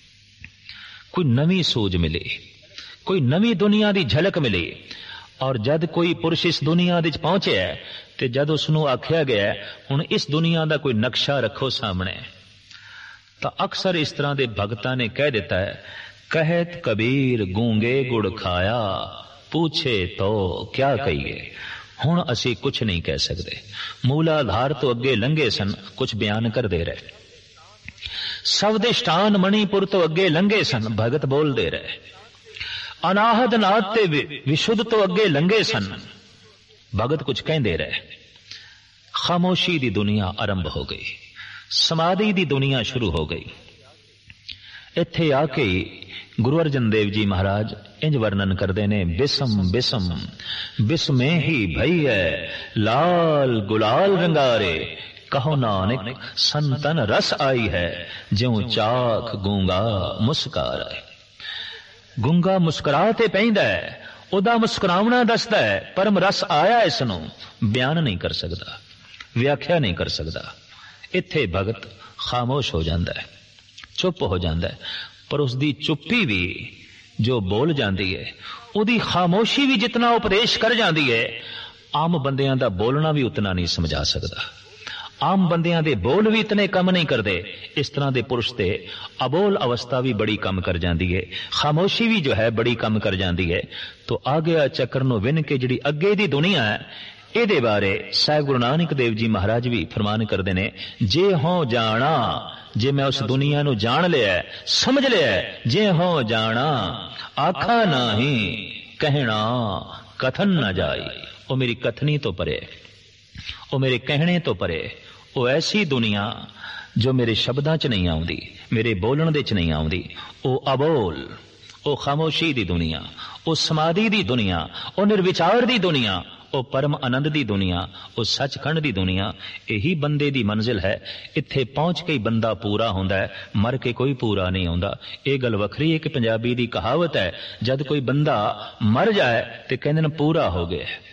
कोई नवी सूझ मिली, कोई नवी दुनिया दी झलक मिली। और जद कोई पुरुष इस दुनिया विच पहुंचे है ते जद उसनों आख्या गया हुण इस दुनिया दा कोई नक्शा रखो सामने, तो अक्सर इस तरह के भगतां ने कह दिता है, कहत कबीर गूंगे गुड़ खाया, पूछे तो क्या कहिए। हुण असी कुछ नहीं कह सकते, मूलाधार तो अगे लंघे सन, कुछ बयान कर दे रहे। सवदिष्टान मणिपुर तो अगे लंघे सन, भगत बोल दे रहे। अनाहद नाथ ते विशुद्ध तो अगे लंघे सन, भगत कुछ कहते रहे। खामोशी दी दुनिया आरंभ हो गई, समाधि दी दुनिया शुरू हो गई। इत्थे आके गुरु अर्जन देव जी महाराज इंज वर्णन करते ने, बिसम बिसम बिस्मे ही भई है, लाल गुलाल रंगारे, कहो नानक संतन रस आई है, ज्यों चाख गूंगा मुस्कार है। गूंगा मुस्कुरा ते पैंदा है, उदा मुस्कुरावना दसदा है, परम रस आया इसनों बयान नहीं कर सकता, व्याख्या नहीं कर सकता। इत्थे भगत खामोश हो जाता है, चुप हो जाता है। पर उसकी चुप्पी भी जो बोल जाती है, उदी खामोशी भी जितना उपदेश कर जाती है, आम बंदियां दा बोलना भी उतना नहीं समझा सकता। आम बंदियां दे बोल भी इतने कम नहीं करते, इस तरह के पुरुष ते अबोल अवस्था भी बड़ी कम कर जाती है, खामोशी भी जो है बड़ी कम कर जाती है। तो आ गया चक्कर नूं विन के जिहड़ी अगे दी दुनिया है, इहदे बारे साहिब गुरु नानक देव जी महाराज भी फरमान करते ने, जे हो जाना, जे मैं उस दुनिया नूं जान लिया, समझ लिया, जे हो जाना आखा नाही, कहना कथन न जाई। वो मेरी कथनी तो परे, वो मेरे कहने तो परे, वो ऐसी दुनिया जो मेरे शब्दां च नहीं आउंदी, मेरे बोलण दे च नहीं आउंदी। वो अबोल, वो खामोशी दी दुनिया, वो समाधि दी दुनिया, वो निर्विचार दी दुनिया, वो परम आनंद दी दुनिया, वो सचखंड दी दुनिया। यही बंदे दी मंजिल है। इत्थे पहुंच के ही बंदा पूरा होंदा है, मर के कोई पूरा नहीं होंदा। ये गल वखरी है कि पंजाबी दी कहावत है, जद कोई बंदा मर जाए तो कहंदे ने पूरा हो गया।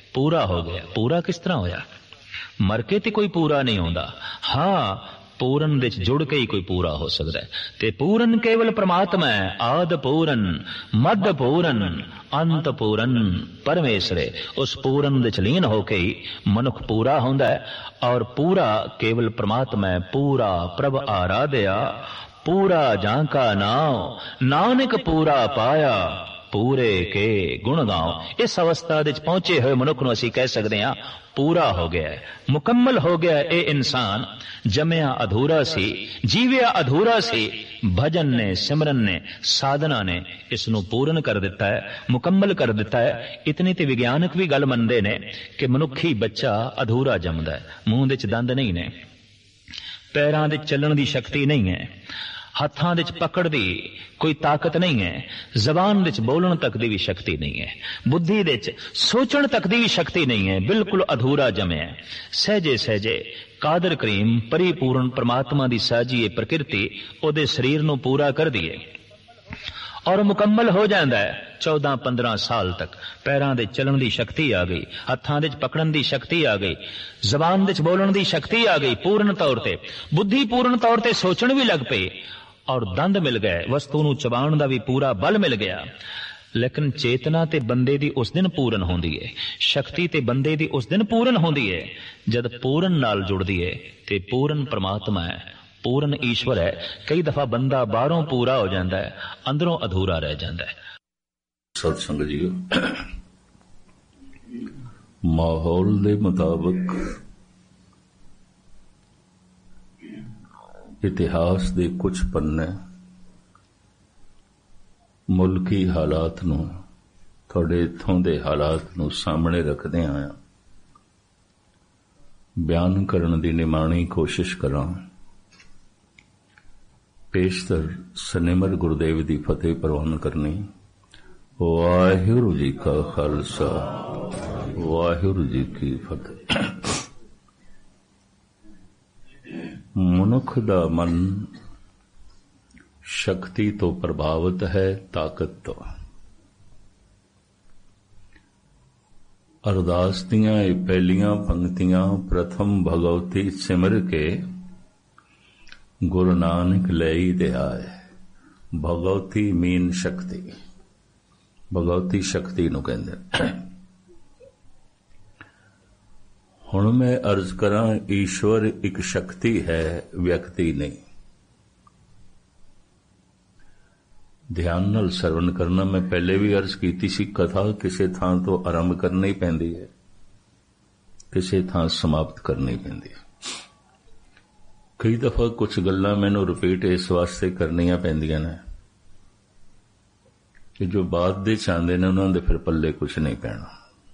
पूरा हो गया। पूरा किस तरह होया? मर के तो कोई पूरा नहीं होता। हाँ, पूरन विच जुड़ के ही कोई पूरा हो सकता है। ते पूरन केवल परमात्मा है। आद पूरन, मध्य पूरन, अंत पूरन परमेश्वर है। उस पूरन विच लीन होके ही मनुख पूरा होंदा है। और पूरा केवल परमात्मा है। पूरा प्रभ आराध्या, पूरा जांका नाव, नानक पूरा पाया, पूरे के गुण गाओ। इस अवस्था विच पहुंचे हुए मनुख नूं असीं कह सकते हैं पूरा हो गया है, मुकम्मल हो गया है। ये इंसान जमया अधूरा सी, जीविया अधूरा सी। भजन ने, सिमरन ने, साधना ने इसनूं पूर्ण कर दिता है, मुकम्मल कर दिता है। इतनी ते विज्ञानक भी गल मनदे ने कि मनुखी बच्चा अधूरा जमदा है। मूंह दे च दंद नहीं ने, पैरां दे चलण दी शक्ति नहीं है, हत्थां दे पकड़ दी कोई ताकत नहीं है, जबान दे बोलण तक दी भी शक्ति नहीं है, बुद्धि दे सोचण तक दी भी शक्ति नहीं है। बिल्कुल अधूरा जमया। सहजे सहजे कादर करीम परिपूर्ण परमात्मा दी साजी प्रकृति ओदे शरीर नूं पूरा कर दिए और मुकम्मल हो जाता है। 14-15 साल तक पैरां दे चलण दी शक्ति आ गई, हत्थां दे पकड़न दी शक्ति आ गई, जबान दे बोलण दी शक्ति आ गई पूर्ण तौर ते, बुद्धि पूर्ण तौर ते सोचण भी लग पई और दंद मिल गए, वस्तु नूं चबाण दा भी पूरा बल मिल गया। लेकिन चेतना ते बंदे दी उस दिन पूर्ण होंदी है, शक्ति ते बंदे दी उस दिन पूर्ण होंदी है जद पूर्ण नाल जुड़दी है। ते पूर्ण परमात्मा है, पूर्ण ईश्वर है। कई दफा बंदा बाहरों पूरा हो जाता है, अंदरों अधूरा रह जाता है। सत्संग जी, माहौल दे मुताबिक इतिहास दे कुछ पन्ने मुल्की हालात नूं, तुहाडे इत्थों दे हालात नूं सामने रखदे आया बयान करन दी निमाणी कोशिश करां। पेशतर सनिमर गुरुदेव दी फतेह प्रवान करनी। वाहिगुरू जी का खालसा, वाहिगुरू जी की फतेह। मनुख दा मन शक्ति तो प्रभावित है, ताकत तो। अरदास दियां पहलियां पंक्तियां प्रथम भगवती सिमर के गुरु नानक लई दे आए। भगवती मीन शक्ति, भगवती शक्ति नूं कहंदे। हुण मैं अर्ज करां, ईश्वर एक शक्ति है, व्यक्ति नहीं। ध्यान नाल सरवण करना। मैं पहले भी अर्ज कीती सी, कथा किसी थां तो आरंभ करनी पैंदी है, किसी थां समाप्त करनी पैंदी है। कई दफा कुछ गल्लां मैनूं रिपीट इस वास्ते करनियां पैंदियां ने कि जो बाद दे चाहते ने उन्हां दे फिर पल्ले कुछ नहीं पैना।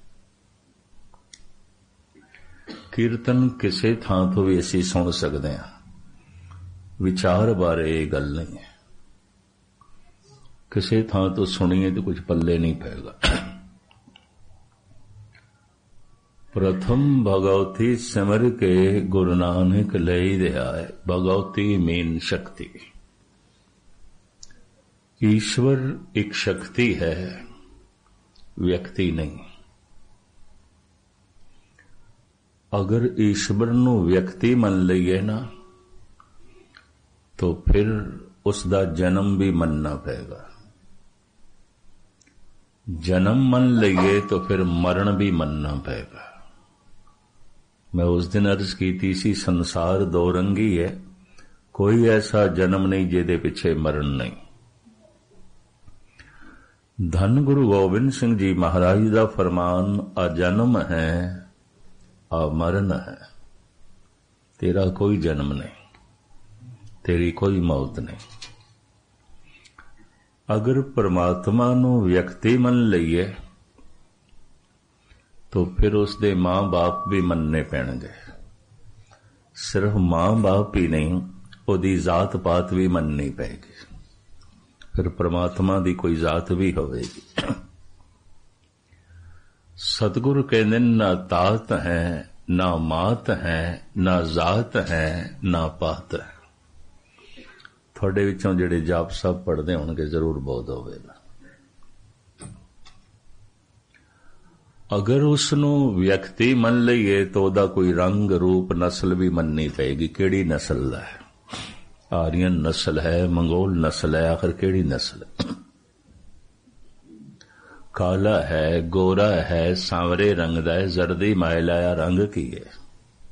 कीर्तन किसी थां तो भी असीं सुन सकते हैं, विचार बारे ये गल नहीं है। किसी थां तो सुनिए तो कुछ पल्ले नहीं पेगा। प्रथम भगवती सिमर के गुरु नानक लई दे आए। भगवती मीन शक्ति। ईश्वर एक शक्ति है, व्यक्ति नहीं। अगर ईश्वर नूं व्यक्ति मन लईए ना तो फिर उसका जन्म भी मनना पड़ेगा। जन्म मन लईए तो फिर मरण भी मनना पड़ेगा। मैं उस दिन अर्ज की सी, संसार दो रंगी है, कोई ऐसा जन्म नहीं जिहदे पिछे मरण नहीं। धन गुरु गोबिंद सिंह जी महाराज का फरमान, अजन्म है अमरण है। तेरा कोई जन्म नहीं, तेरी कोई मौत नहीं। अगर परमात्मा नूं व्यक्ति मन लईए तो फिर उसदे मां बाप भी मनने पैणगे। सिर्फ मां बाप ही नहीं, उहदी जात पात भी मननी पैगी। फिर परमात्मा दी कोई जात भी होवेगी। सतगुरु कहंदे ना तात है, ना मात है, ना जात है, ना पात है। थोड़े विचों जिहड़े जाप साहब पढ़दे होणगे जरूर बोध होवेगा। ਅਗਰ ਉਸ ਨੂੰ ਵਿਅਕਤੀ ਮੰਨ ਲਈਏ ਤਾਂ ਉਹਦਾ ਕੋਈ ਰੰਗ ਰੂਪ ਨਸਲ ਵੀ ਮੰਨਣੀ ਪਏਗੀ। ਕਿਹੜੀ ਨਸਲ ਦਾ ਹੈ? ਆਰੀਅਨ ਨਸਲ ਹੈ, ਮੰਗੋਲ ਨਸਲ ਹੈ, ਆਖਰ ਕਿਹੜੀ ਨਸਲ ਹੈ? ਕਾਲਾ ਹੈ, ਗੋਰਾ ਹੈ, सांवरे रंग ਦਾ ਹੈ, ਜ਼ਰਦੀ ਮਾਇਲਾ ਹੈ, ਰੰਗ ਕੀ ਹੈ?